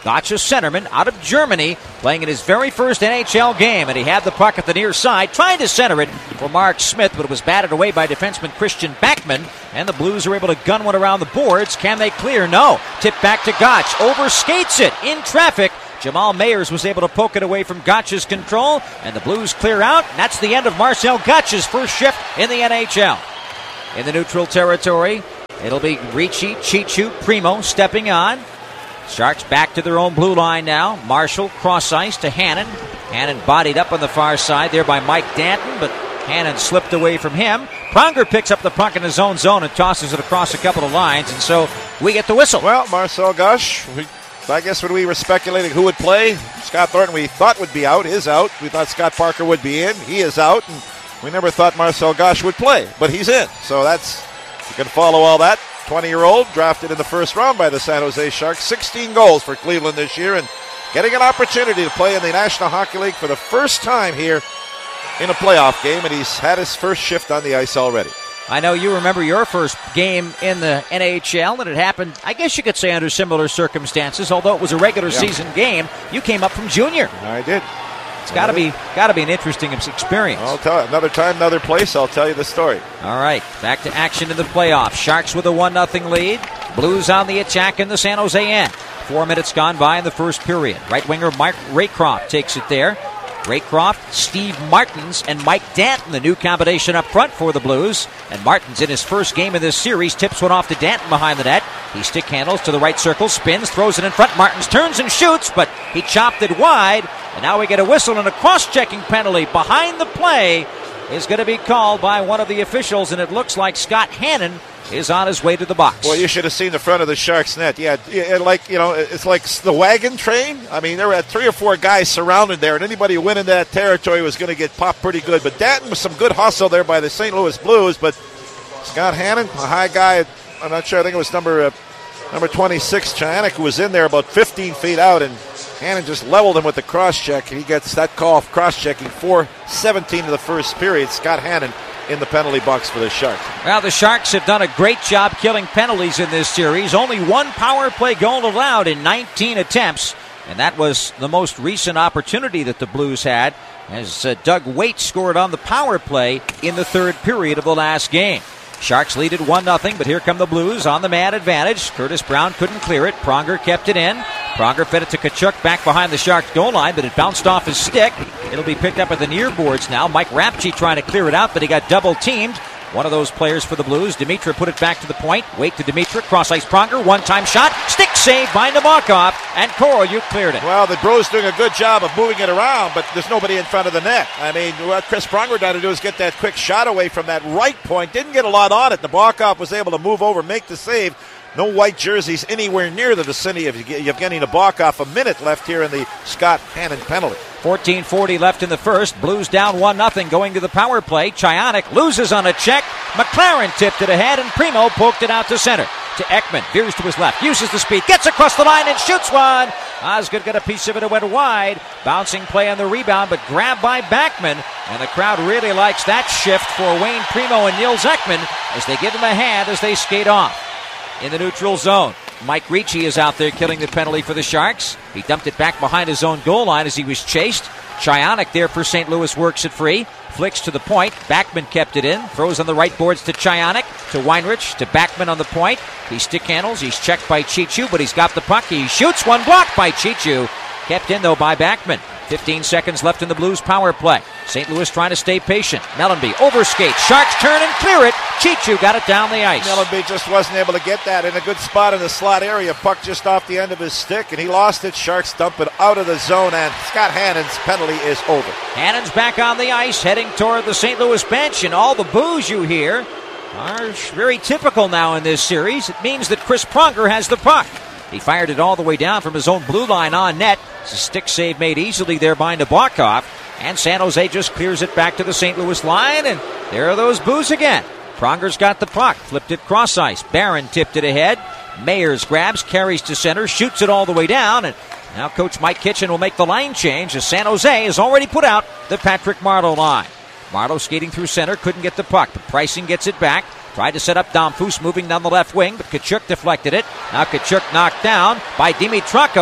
Gotcha centerman out of Germany, playing in his very first N H L game, and he had the puck at the near side, trying to center it for Mark Smith, but it was batted away by defenseman Christian Backman, and the Blues are able to gun one around the boards. Can they clear? No. Tip back to Gotch, overskates it in traffic. Jamal Mayers was able to poke it away from Gotch's control, and the Blues clear out, and that's the end of Marcel Gotch's first shift in the N H L. In the neutral territory, it'll be Ricci, Chichu, Primo stepping on. Sharks back to their own blue line now. Marshall cross ice to Hannon. Hannon bodied up on the far side there by Mike Danton, but Hannon slipped away from him. Pronger picks up the puck in his own zone and tosses it across a couple of lines, and so we get the whistle. Well, Marcel Gosh, we, I guess when we were speculating who would play, Scott Thornton we thought would be out, is out. We thought Scott Parker would be in. He is out, and we never thought Marcel Gosh would play, but he's in. So that's, you can follow all that. twenty-year-old, drafted in the first round by the San Jose Sharks. sixteen goals for Cleveland this year, and getting an opportunity to play in the National Hockey League for the first time here in a playoff game, and he's had his first shift on the ice already. I know you remember your first game in the N H L, and it happened, I guess you could say, under similar circumstances. Although it was a regular yeah. season game, you came up from junior. I did. It's got to be got to be an interesting experience. I'll tell you. Another time, another place, I'll tell you the story. All right, back to action in the playoffs. Sharks with a one nothing lead. Blues on the attack in the San Jose end. Four minutes gone by in the first period. Right winger Mark Raycroft takes it there. Raycroft, Steve Martins, and Mike Danton, the new combination up front for the Blues. And Martins, in his first game in this series, tips one off to Danton behind the net. He stick handles to the right circle, spins, throws it in front. Martins turns and shoots, but he chopped it wide. And now we get a whistle and a cross-checking penalty behind the play is going to be called by one of the officials, and it looks like Scott Hannon is on his way to the box. Well, you should have seen the front of the Sharks net. Yeah, it, like, you know, it's like the wagon train. I mean, there were three or four guys surrounded there, and anybody who went into that territory was going to get popped pretty good. But Danton was some good hustle there by the Saint Louis Blues, but Scott Hannon, a high guy, I'm not sure, I think it was number uh, number twenty-six, Chianik, who was in there about fifteen feet out, and Hannon just leveled him with the cross-check, and he gets that call of cross-checking. four seventeen of the first period. Scott Hannon in the penalty box for the Sharks. Well, the Sharks have done a great job killing penalties in this series. Only one power play goal allowed in nineteen attempts, and that was the most recent opportunity that the Blues had, as uh, Doug Waite scored on the power play in the third period of the last game. Sharks lead at one nothing, but here come the Blues on the man advantage. Curtis Brown couldn't clear it. Pronger kept it in. Pronger fed it to Tkachuk back behind the Sharks goal line, but it bounced off his stick. It'll be picked up at the near boards now. Mike Rapchi trying to clear it out, but he got double teamed. One of those players for the Blues. Dimitra put it back to the point. Wait to Dimitra. Cross ice Pronger. One-time shot. Stick save by Nabokov. And Korolyuk cleared it. Well, the Blues doing a good job of moving it around, but there's nobody in front of the net. I mean, what Chris Pronger tried to do is get that quick shot away from that right point. Didn't get a lot on it. Nabokov was able to move over, make the save. No white jerseys anywhere near the vicinity of Yevgeny Nabokov. A minute left here in the Scott Hannon penalty. fourteen forty left in the first. Blues down one nothing going to the power play. Chianik loses on a check. McLaren tipped it ahead, and Primo poked it out to center. To Ekman. Veers to his left. Uses the speed. Gets across the line and shoots one. Osgood got a piece of it. It went wide. Bouncing play on the rebound, but grabbed by Backman. And the crowd really likes that shift for Wayne Primo and Nils Ekman as they give him a hand as they skate off. In the neutral zone, Mike Ricci is out there killing the penalty for the Sharks. He dumped it back behind his own goal line as he was chased. Chianik there for Saint Louis works it free. Flicks to the point. Backman kept it in. Throws on the right boards to Chianik. To Weinrich. To Backman on the point. He stick handles. He's checked by Chichu, but he's got the puck. He shoots one, blocked by Chichu. Kept in, though, by Backman. fifteen seconds left in the Blues power play. Saint Louis trying to stay patient. Mellenby overskates. Sharks turn and clear it. Chichu got it down the ice. Mellenby just wasn't able to get that in a good spot in the slot area. Puck just off the end of his stick, and he lost it. Sharks dump it out of the zone, and Scott Hannon's penalty is over. Hannon's back on the ice, heading toward the Saint Louis bench, and all the boos you hear are very typical now in this series. It means that Chris Pronger has the puck. He fired it all the way down from his own blue line on net. It's a stick save made easily there by Nabokov. And San Jose just clears it back to the Saint Louis line. And there are those boos again. Pronger's got the puck. Flipped it cross ice. Barron tipped it ahead. Mayers grabs, carries to center, shoots it all the way down. And now Coach Mike Kitchen will make the line change as San Jose has already put out the Patrick Marleau line. Marleau skating through center. Couldn't get the puck, but Pricing gets it back. Tried to set up Domfus moving down the left wing, but Tkachuk deflected it. Now Tkachuk knocked down by Dimitrakos,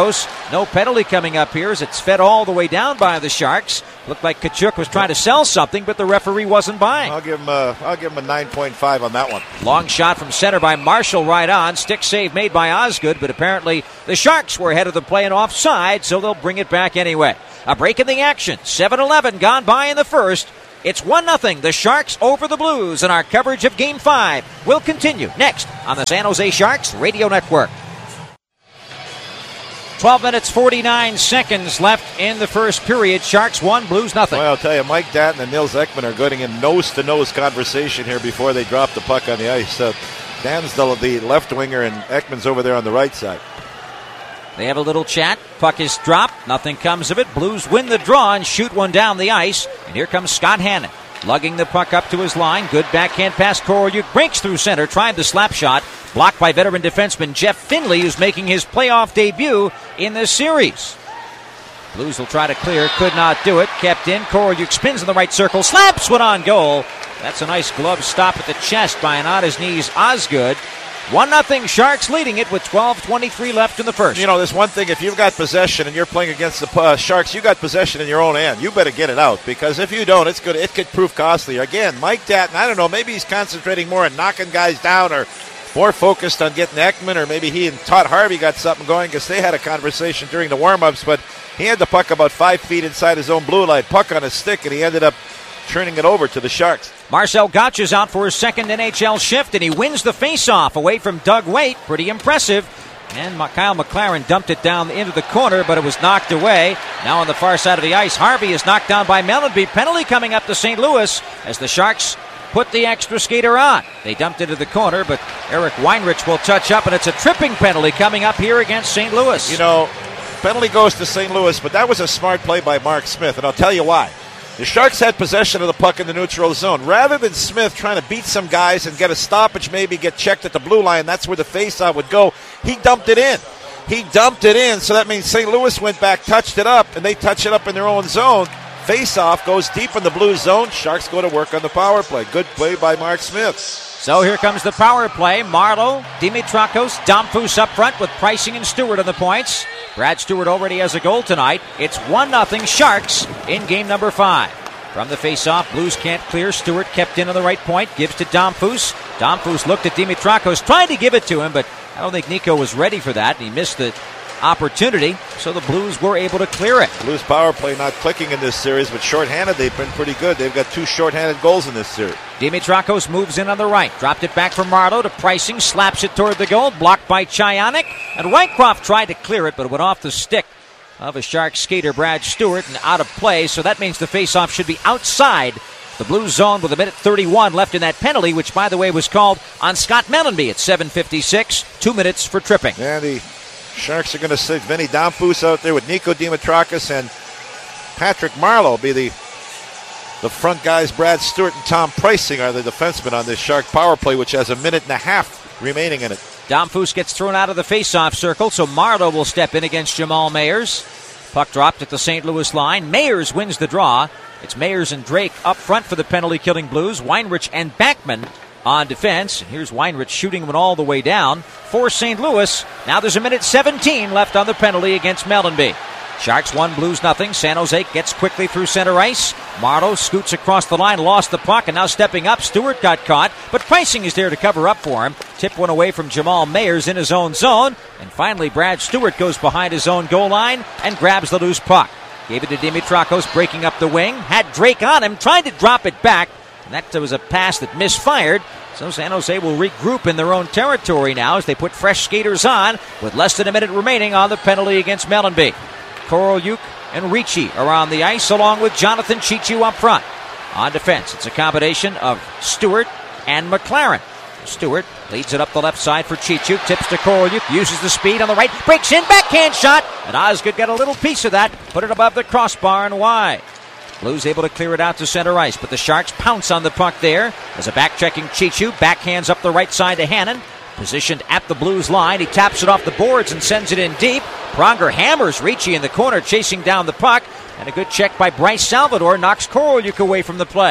No penalty coming up here as it's fed all the way down by the Sharks. Looked like Tkachuk was trying to sell something, but the referee wasn't buying. I'll give him a, I'll give him a nine point five on that one. Long shot from center by Marshall right on. Stick save made by Osgood, but apparently the Sharks were ahead of the play and offside, so they'll bring it back anyway. A break in the action. seven eleven gone by in the first. It's one nothing. The Sharks over the Blues, and our coverage of Game five will continue next on the San Jose Sharks Radio Network. twelve minutes, forty-nine seconds left in the first period. Sharks one, Blues nothing. Well, I'll tell you, Mike Datton and Nils Ekman are getting in nose-to-nose conversation here before they drop the puck on the ice. Uh, Dan's the, the left winger, and Ekman's over there on the right side. They have a little chat. Puck is dropped. Nothing comes of it. Blues win the draw and shoot one down the ice. And here comes Scott Hannon, lugging the puck up to his line. Good backhand pass. Korolyuk breaks through center. Tried the slap shot. Blocked by veteran defenseman Jeff Finley, who's making his playoff debut in this series. Blues will try to clear. Could not do it. Kept in. Korolyuk spins in the right circle. Slaps one on goal. That's a nice glove stop at the chest by an on-his-knees Osgood. one nothing Sharks leading it with twelve twenty-three left in the first. You know, there's one thing. If you've got possession and you're playing against the uh, Sharks, you got possession in your own end. You better get it out, because if you don't, it's good. It could prove costly. Again, Mike Datton, I don't know, maybe he's concentrating more on knocking guys down or more focused on getting Ekman, or maybe he and Todd Harvey got something going because they had a conversation during the warm-ups, but he had the puck about five feet inside his own blue line, puck on his stick, and he ended up turning it over to the Sharks. Marcel Gottsch is out for his second N H L shift, and he wins the face-off away from Doug Waite. Pretty impressive. And Kyle McLaren dumped it down into the corner, but it was knocked away. Now on the far side of the ice, Harvey is knocked down by Mellanby. Penalty coming up to Saint Louis as the Sharks put the extra skater on. They dumped it to the corner, but Eric Weinrich will touch up, and it's a tripping penalty coming up here against Saint Louis. You know, penalty goes to Saint Louis, but that was a smart play by Mark Smith, and I'll tell you why. The Sharks had possession of the puck in the neutral zone. Rather than Smith trying to beat some guys and get a stoppage, maybe get checked at the blue line, that's where the faceoff would go, he dumped it in. He dumped it in, so that means Saint Louis went back, touched it up, and they touch it up in their own zone. Faceoff goes deep in the blue zone. Sharks go to work on the power play. Good play by Mark Smith. So here comes the power play. Marleau, Dimitrakos, Domfus up front with Pricing and Stewart on the points. Brad Stewart already has a goal tonight. It's one nothing Sharks in game number five. From the faceoff, Blues can't clear. Stewart kept in on the right point. Gives to Domfus. Domfus looked at Dimitrakos, tried to give it to him, but I don't think Nico was ready for that. He missed the opportunity, so the Blues were able to clear it. Blues power play not clicking in this series, but shorthanded they've been pretty good. They've got two shorthanded goals in this series. Dimitrakos moves in on the right, dropped it back from Marleau to Pricing, slaps it toward the goal, blocked by Chayonic, and Wycroft tried to clear it, but it went off the stick of a Sharks skater, Brad Stewart, and out of play, so that means the faceoff should be outside the Blues zone with a minute thirty-one left in that penalty, which, by the way, was called on Scott Mellanby at seven fifty-six, two minutes for tripping. And the Sharks are going to sit Vinny Domfus out there with Nico Dimitrakos and Patrick Marleau be the the front guys. Brad Stewart and Tom Pricing are the defensemen on this Shark power play, which has a minute and a half remaining in it. Domfus gets thrown out of the faceoff circle, so Marleau will step in against Jamal Mayers. Puck dropped at the Saint Louis line. Mayers wins the draw. It's Mayers and Drake up front for the penalty-killing Blues. Weinrich and Backman on defense. And here's Weinrich shooting one all the way down for Saint Louis. Now there's a minute seventeen left on the penalty against Mellanby. Sharks one, Blues nothing. San Jose gets quickly through center ice. Marleau scoots across the line, lost the puck, and now stepping up. Stewart got caught, but Pricing is there to cover up for him. Tip one away from Jamal Mayers in his own zone. And finally, Brad Stewart goes behind his own goal line and grabs the loose puck. Gave it to Dimitrakos, breaking up the wing. Had Drake on him, tried to drop it back. And that was a pass that misfired. So San Jose will regroup in their own territory now as they put fresh skaters on with less than a minute remaining on the penalty against Mellanby. Korolyuk and Ricci are on the ice along with Jonathan Chichu up front. On defense, it's a combination of Stewart and McLaren. Stewart leads it up the left side for Chichu, tips to Korolyuk, uses the speed on the right, breaks in, backhand shot, and Osgood got a little piece of that, put it above the crossbar and wide. Blues able to clear it out to center ice, but the Sharks pounce on the puck there as a back-checking Chichu backhands up the right side to Hannon. Positioned at the Blues line, he taps it off the boards and sends it in deep. Pronger hammers Ricci in the corner, chasing down the puck, and a good check by Bryce Salvador knocks Korolyuk away from the play.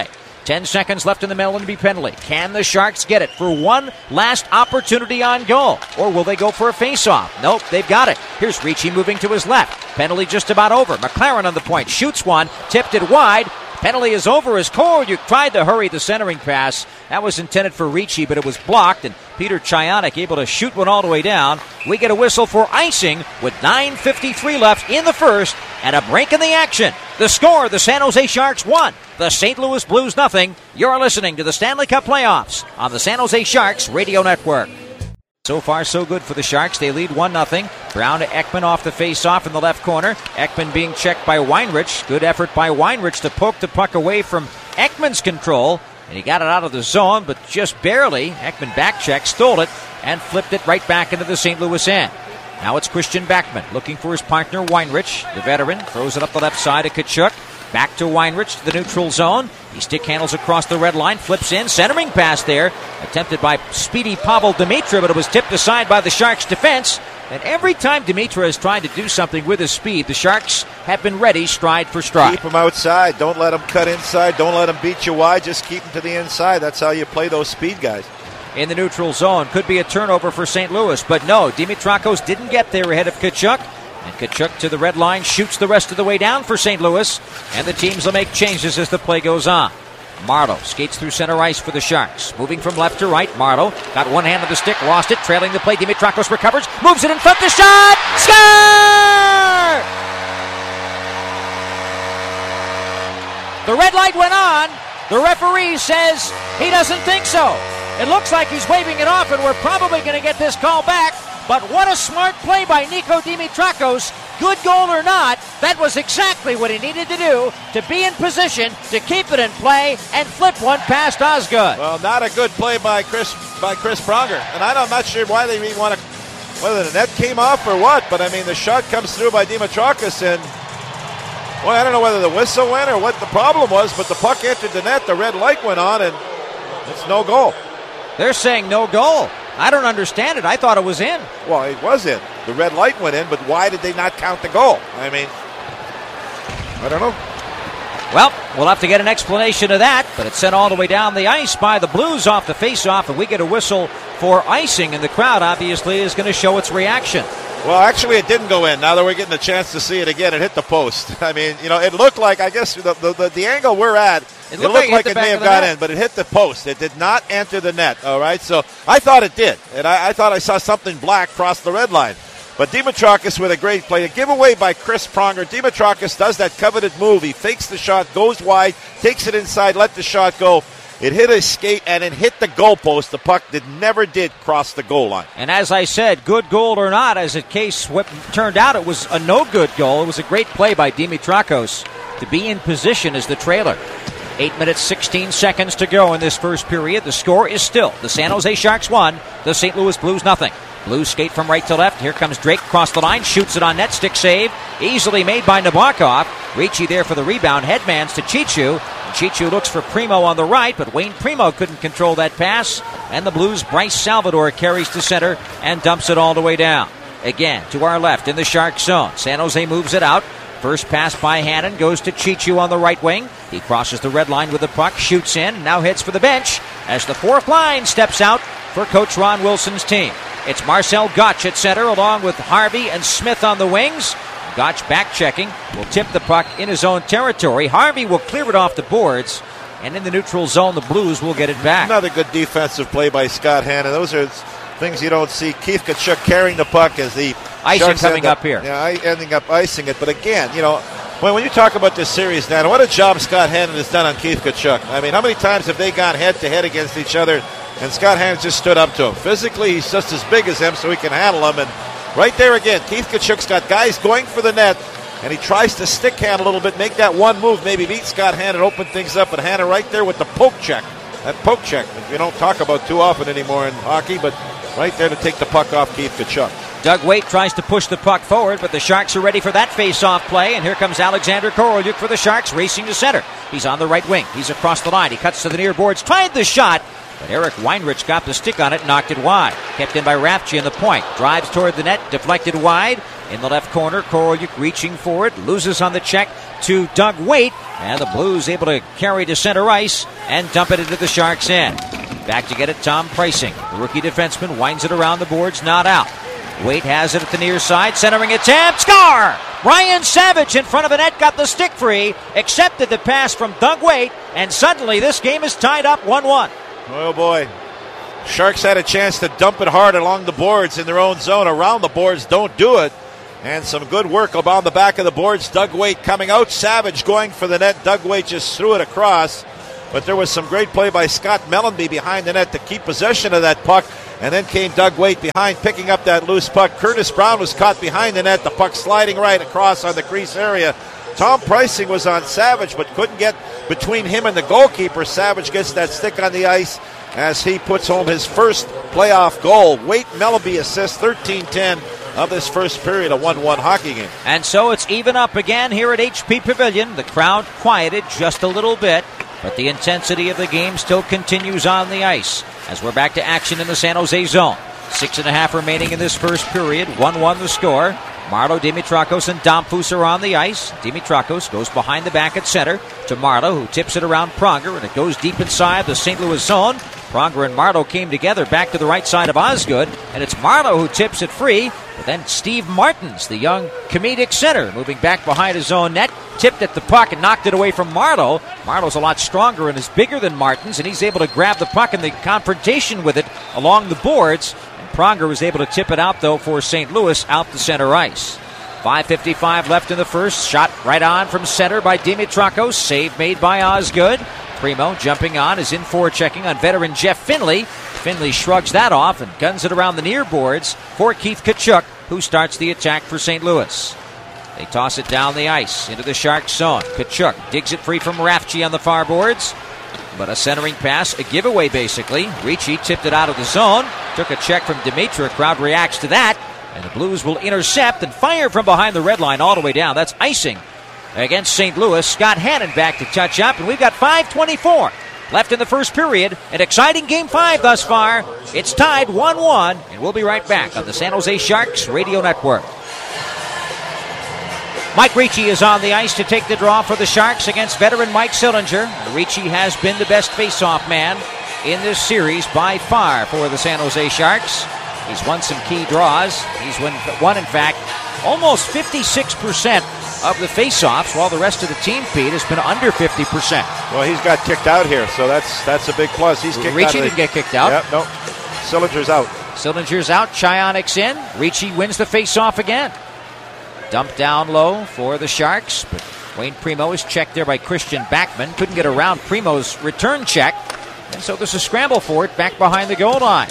Ten seconds left in the Mellanby penalty. Can the Sharks get it for one last opportunity on goal? Or will they go for a face-off? Nope, they've got it. Here's Ricci moving to his left. Penalty just about over. McLaren on the point. Shoots one. Tipped it wide. Penalty is over as Koryuk tried to hurry the centering pass. That was intended for Ricci, but it was blocked, and Peter Chayonek able to shoot one all the way down. We get a whistle for icing with nine fifty-three left in the first and a break in the action. The score, the San Jose Sharks one, the Saint Louis Blues nothing. You're listening to the Stanley Cup playoffs on the San Jose Sharks Radio Network. So far, so good for the Sharks. They lead one nothing. Brown to Ekman off the face-off in the left corner. Ekman being checked by Weinrich. Good effort by Weinrich to poke the puck away from Ekman's control. And he got it out of the zone, but just barely. Ekman back-checked, stole it, and flipped it right back into the Saint Louis end. Now it's Christian Backman looking for his partner, Weinrich. The veteran throws it up the left side to Tkachuk. Back to Weinrich to the neutral zone. He stick handles across the red line, flips in, centering pass there. Attempted by speedy Pavel Dimitra, but it was tipped aside by the Sharks' defense. And every time Dimitra has tried to do something with his speed, the Sharks have been ready stride for stride. Keep him outside. Don't let him cut inside. Don't let him beat you wide. Just keep him to the inside. That's how you play those speed guys. In the neutral zone, could be a turnover for Saint Louis, but no, Dimitrakos didn't get there ahead of Tkachuk. And Tkachuk to the red line, shoots the rest of the way down for Saint Louis. And the teams will make changes as the play goes on. Marleau skates through center ice for the Sharks. Moving from left to right, Marleau got one hand on the stick, lost it, trailing the play. Dimitrakos recovers, moves it in front, the shot! Score! The red light went on. The referee says he doesn't think so. It looks like he's waving it off, and we're probably going to get this call back. But what a smart play by Nico Dimitrakos. Good goal or not, that was exactly what he needed to do to be in position to keep it in play and flip one past Osgood. Well, not a good play by Chris by Chris Pronger. And I'm not sure why they really want to, whether the net came off or what, but I mean, the shot comes through by Dimitrakos, and well, I don't know whether the whistle went or what the problem was, but the puck entered the net, the red light went on, and it's no goal. They're saying no goal. I don't understand it. I thought it was in. Well, it was in. The red light went in, but why did they not count the goal? I mean, I don't know. Well, we'll have to get an explanation of that, but it's sent all the way down the ice by the Blues off the face-off, and we get a whistle for icing, and the crowd obviously is going to show its reaction. Well, actually, it didn't go in. Now that we're getting a chance to see it again, it hit the post. I mean, you know, it looked like, I guess, the the, the, the angle we're at, it looked, it looked like, like it may have got in, but it hit the post. It did not enter the net, all right? So I thought it did, and I, I thought I saw something black cross the red line. But Dimitrakos with a great play. A giveaway by Chris Pronger. Dimitrakos does that coveted move. He fakes the shot, goes wide, takes it inside, let the shot go. It hit his skate, and it hit the goalpost. The puck did never did cross the goal line. And as I said, good goal or not, as the case turned out, it was a no-good goal. It was a great play by Dimitrakos to be in position as the trailer. Eight minutes, sixteen seconds to go in this first period. The score is still the San Jose Sharks one, the Saint Louis Blues nothing. Blues skate from right to left. Here comes Drake across the line, shoots it on net, stick save. Easily made by Nabokov. Ricci there for the rebound. Headmans to Chichu. Chichu looks for Primo on the right, but Wayne Primo couldn't control that pass. And the Blues' Bryce Salvador carries to center and dumps it all the way down. Again, to our left in the Shark zone. San Jose moves it out. First pass by Hannon goes to Chichu on the right wing. He crosses the red line with the puck, shoots in, and now heads for the bench as the fourth line steps out for Coach Ron Wilson's team. It's Marcel Gottsch at center along with Harvey and Smith on the wings. Gottsch back-checking, will tip the puck in his own territory. Harvey will clear it off the boards, and in the neutral zone, the Blues will get it back. Another good defensive play by Scott Hannon. Those are things you don't see. Keith Tkachuk carrying the puck as the icing Sharks coming up, up here. Yeah, ending up icing it. But again, you know, when, when you talk about this series, Dan, what a job Scott Hannon has done on Keith Tkachuk. I mean, how many times have they gone head-to-head against each other, and Scott Hannon just stood up to him? Physically, he's just as big as him, so he can handle him. And right there again, Keith Tkachuk's got guys going for the net, and he tries to stick hand a little bit, make that one move, maybe beat Scott Hannon, open things up, and Hannon right there with the poke check. That poke check that we don't talk about too often anymore in hockey, but right there to take the puck off Keith Tkachuk. Doug Waite tries to push the puck forward, but the Sharks are ready for that face-off play, and here comes Alexander Koryuk for the Sharks, racing to center. He's on the right wing. He's across the line. He cuts to the near boards, tried the shot, But Eric Weinrich got the stick on it and knocked it wide. Kept in by Rafchi in the point. Drives toward the net, deflected wide. In the left corner, Korolyuk reaching for it. Loses on the check to Doug Waite. And the Blues able to carry to center ice and dump it into the Sharks' end. Back to get it, Tom Preissing. The rookie defenseman winds it around the boards, not out. Waite has it at the near side, centering attempt, score! Ryan Savage in front of the net, got the stick free, accepted the pass from Doug Waite, and suddenly this game is tied up one one. Oh boy. Sharks had a chance to dump it hard along the boards in their own zone. Around the boards, don't do it. And some good work about the back of the boards. Doug Waite coming out, Savage going for the net. Doug Waite just threw it across. But there was some great play by Scott Mellanby behind the net to keep possession of that puck. And then came Doug Waite behind, picking up that loose puck. Curtis Brown was caught behind the net, the puck sliding right across on the crease area. Tom Preissing was on Savage, but couldn't get between him and the goalkeeper. Savage gets that stick on the ice as he puts home his first playoff goal. Waite Mellanby assists, thirteen ten of this first period, a one one hockey game. And so it's even up again here at H P Pavilion. The crowd quieted just a little bit, but the intensity of the game still continues on the ice as we're back to action in the San Jose zone. Six and a half remaining in this first period. one one the score. Marleau, Dimitrakos, and Domfus are on the ice. Dimitrakos goes behind the back at center to Marleau, who tips it around Pronger, and it goes deep inside the Saint Louis zone. Pronger and Marleau came together back to the right side of Osgood, and it's Marleau who tips it free. But then Steve Martins, the young comedic center, moving back behind his own net, tipped at the puck and knocked it away from Marleau. Marleau's a lot stronger and is bigger than Martins, and he's able to grab the puck in the confrontation with it along the boards. And Pronger was able to tip it out, though, for Saint Louis out the center ice. five fifty-five left in the first. Shot right on from center by Dimitrakos. Save made by Osgood. Primo jumping on is in forechecking on veteran Jeff Finley. Finley shrugs that off and guns it around the near boards for Keith Tkachuk, who starts the attack for Saint Louis. They toss it down the ice into the Sharks zone. Tkachuk digs it free from Rafchi on the far boards. But a centering pass, a giveaway basically. Ricci tipped it out of the zone. Took a check from Dimitra. Crowd reacts to that. And the Blues will intercept and fire from behind the red line all the way down. That's icing against Saint Louis. Scott Hannon back to touch up. And we've got five twenty-four left in the first period. An exciting game five thus far. It's tied one one. And we'll be right back on the San Jose Sharks Radio Network. Mike Ricci is on the ice to take the draw for the Sharks against veteran Mike Sillinger. Ricci has been the best face-off man in this series by far for the San Jose Sharks. He's won some key draws. He's won, won in fact, almost fifty-six percent of the face-offs, while the rest of the team, Pete, has been under fifty percent. Well, he's got kicked out here, so that's that's a big plus. He's kicked Ricci out. didn't get kicked out. Yep, no. Sillinger's out. Sillinger's out. Chionik's in. Ricci wins the face-off again. Dumped down low for the Sharks, but Wayne Primo is checked there by Christian Backman. Couldn't get around Primo's return check, and so there's a scramble for it back behind the goal line.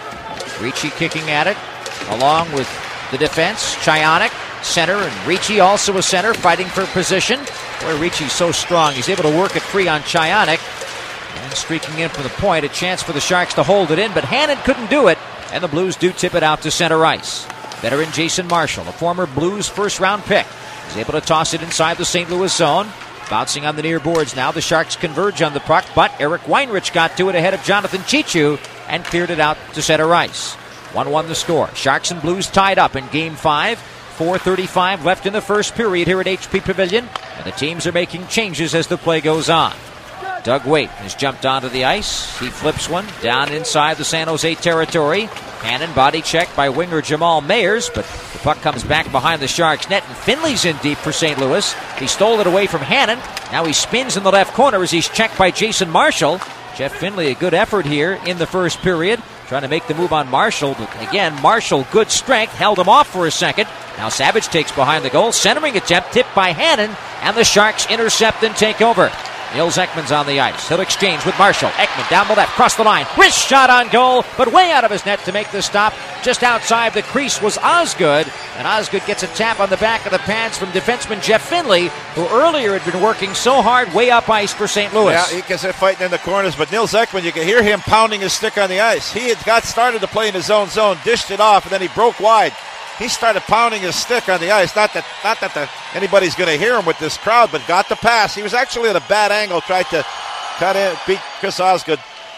Ricci kicking at it, along with the defense. Chionik, center, and Ricci also a center, fighting for position. Boy, Ricci's so strong, he's able to work it free on Chionik. And streaking in from the point, a chance for the Sharks to hold it in, but Hannon couldn't do it, and the Blues do tip it out to center ice. Veteran Jason Marshall, a former Blues first-round pick, is able to toss it inside the Saint Louis zone. Bouncing on the near boards now. The Sharks converge on the puck, but Eric Weinrich got to it ahead of Jonathan Chichu and cleared it out to center ice. one one the score. Sharks and Blues tied up in Game five. four thirty-five left in the first period here at H P Pavilion, and the teams are making changes as the play goes on. Doug Waite has jumped onto the ice. He flips one down inside the San Jose territory. Hannon body checked by winger Jamal Mayers, but the puck comes back behind the Sharks net, and Finley's in deep for Saint Louis. He stole it away from Hannon. Now he spins in the left corner as he's checked by Jason Marshall. Jeff Finley, a good effort here in the first period, trying to make the move on Marshall, but again, Marshall, good strength, held him off for a second. Now Savage takes behind the goal, centering attempt, tipped by Hannon, and the Sharks intercept and take over. Nils Ekman's on the ice. He'll exchange with Marshall. Ekman down the left, cross the line. Wrist shot on goal, but way out of his net to make the stop. Just outside the crease was Osgood, and Osgood gets a tap on the back of the pads from defenseman Jeff Finley, who earlier had been working so hard way up ice for Saint Louis. Yeah, he gets it fighting in the corners, but Nils Ekman, you can hear him pounding his stick on the ice. He had got started to play in his own zone, dished it off, and then he broke wide. He started pounding his stick on the ice. Not that not that the, anybody's going to hear him with this crowd, but got the pass. He was actually at a bad angle, tried to cut in, beat Chris Osgood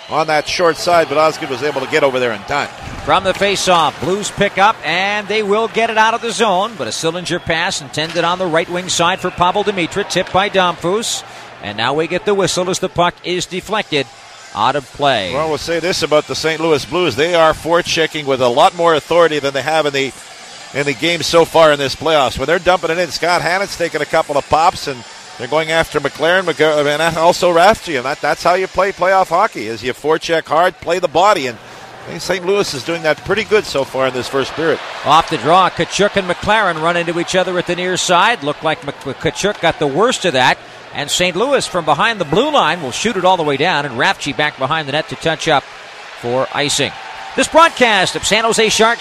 on that short side, but Osgood was able to get over there and done. From the faceoff, Blues pick up, and they will get it out of the zone, but a Sillinger pass intended on the right wing side for Pavel Demitra, tipped by Domfus. And now we get the whistle as the puck is deflected out of play. Well, we'll say this about the Saint Louis Blues. They are forechecking with a lot more authority than they have in the in the game so far in this playoffs. When they're dumping it in, Scott Hannon's taking a couple of pops, and they're going after McLaren and also Rafty, and that, that's how you play playoff hockey, is you forecheck hard, play the body, and I think Saint Louis is doing that pretty good so far in this first period. Off the draw, Tkachuk and McLaren run into each other at the near side. Looked like Tkachuk got the worst of that, and Saint Louis from behind the blue line will shoot it all the way down, and Rafty back behind the net to touch up for icing. This broadcast of San Jose Sharks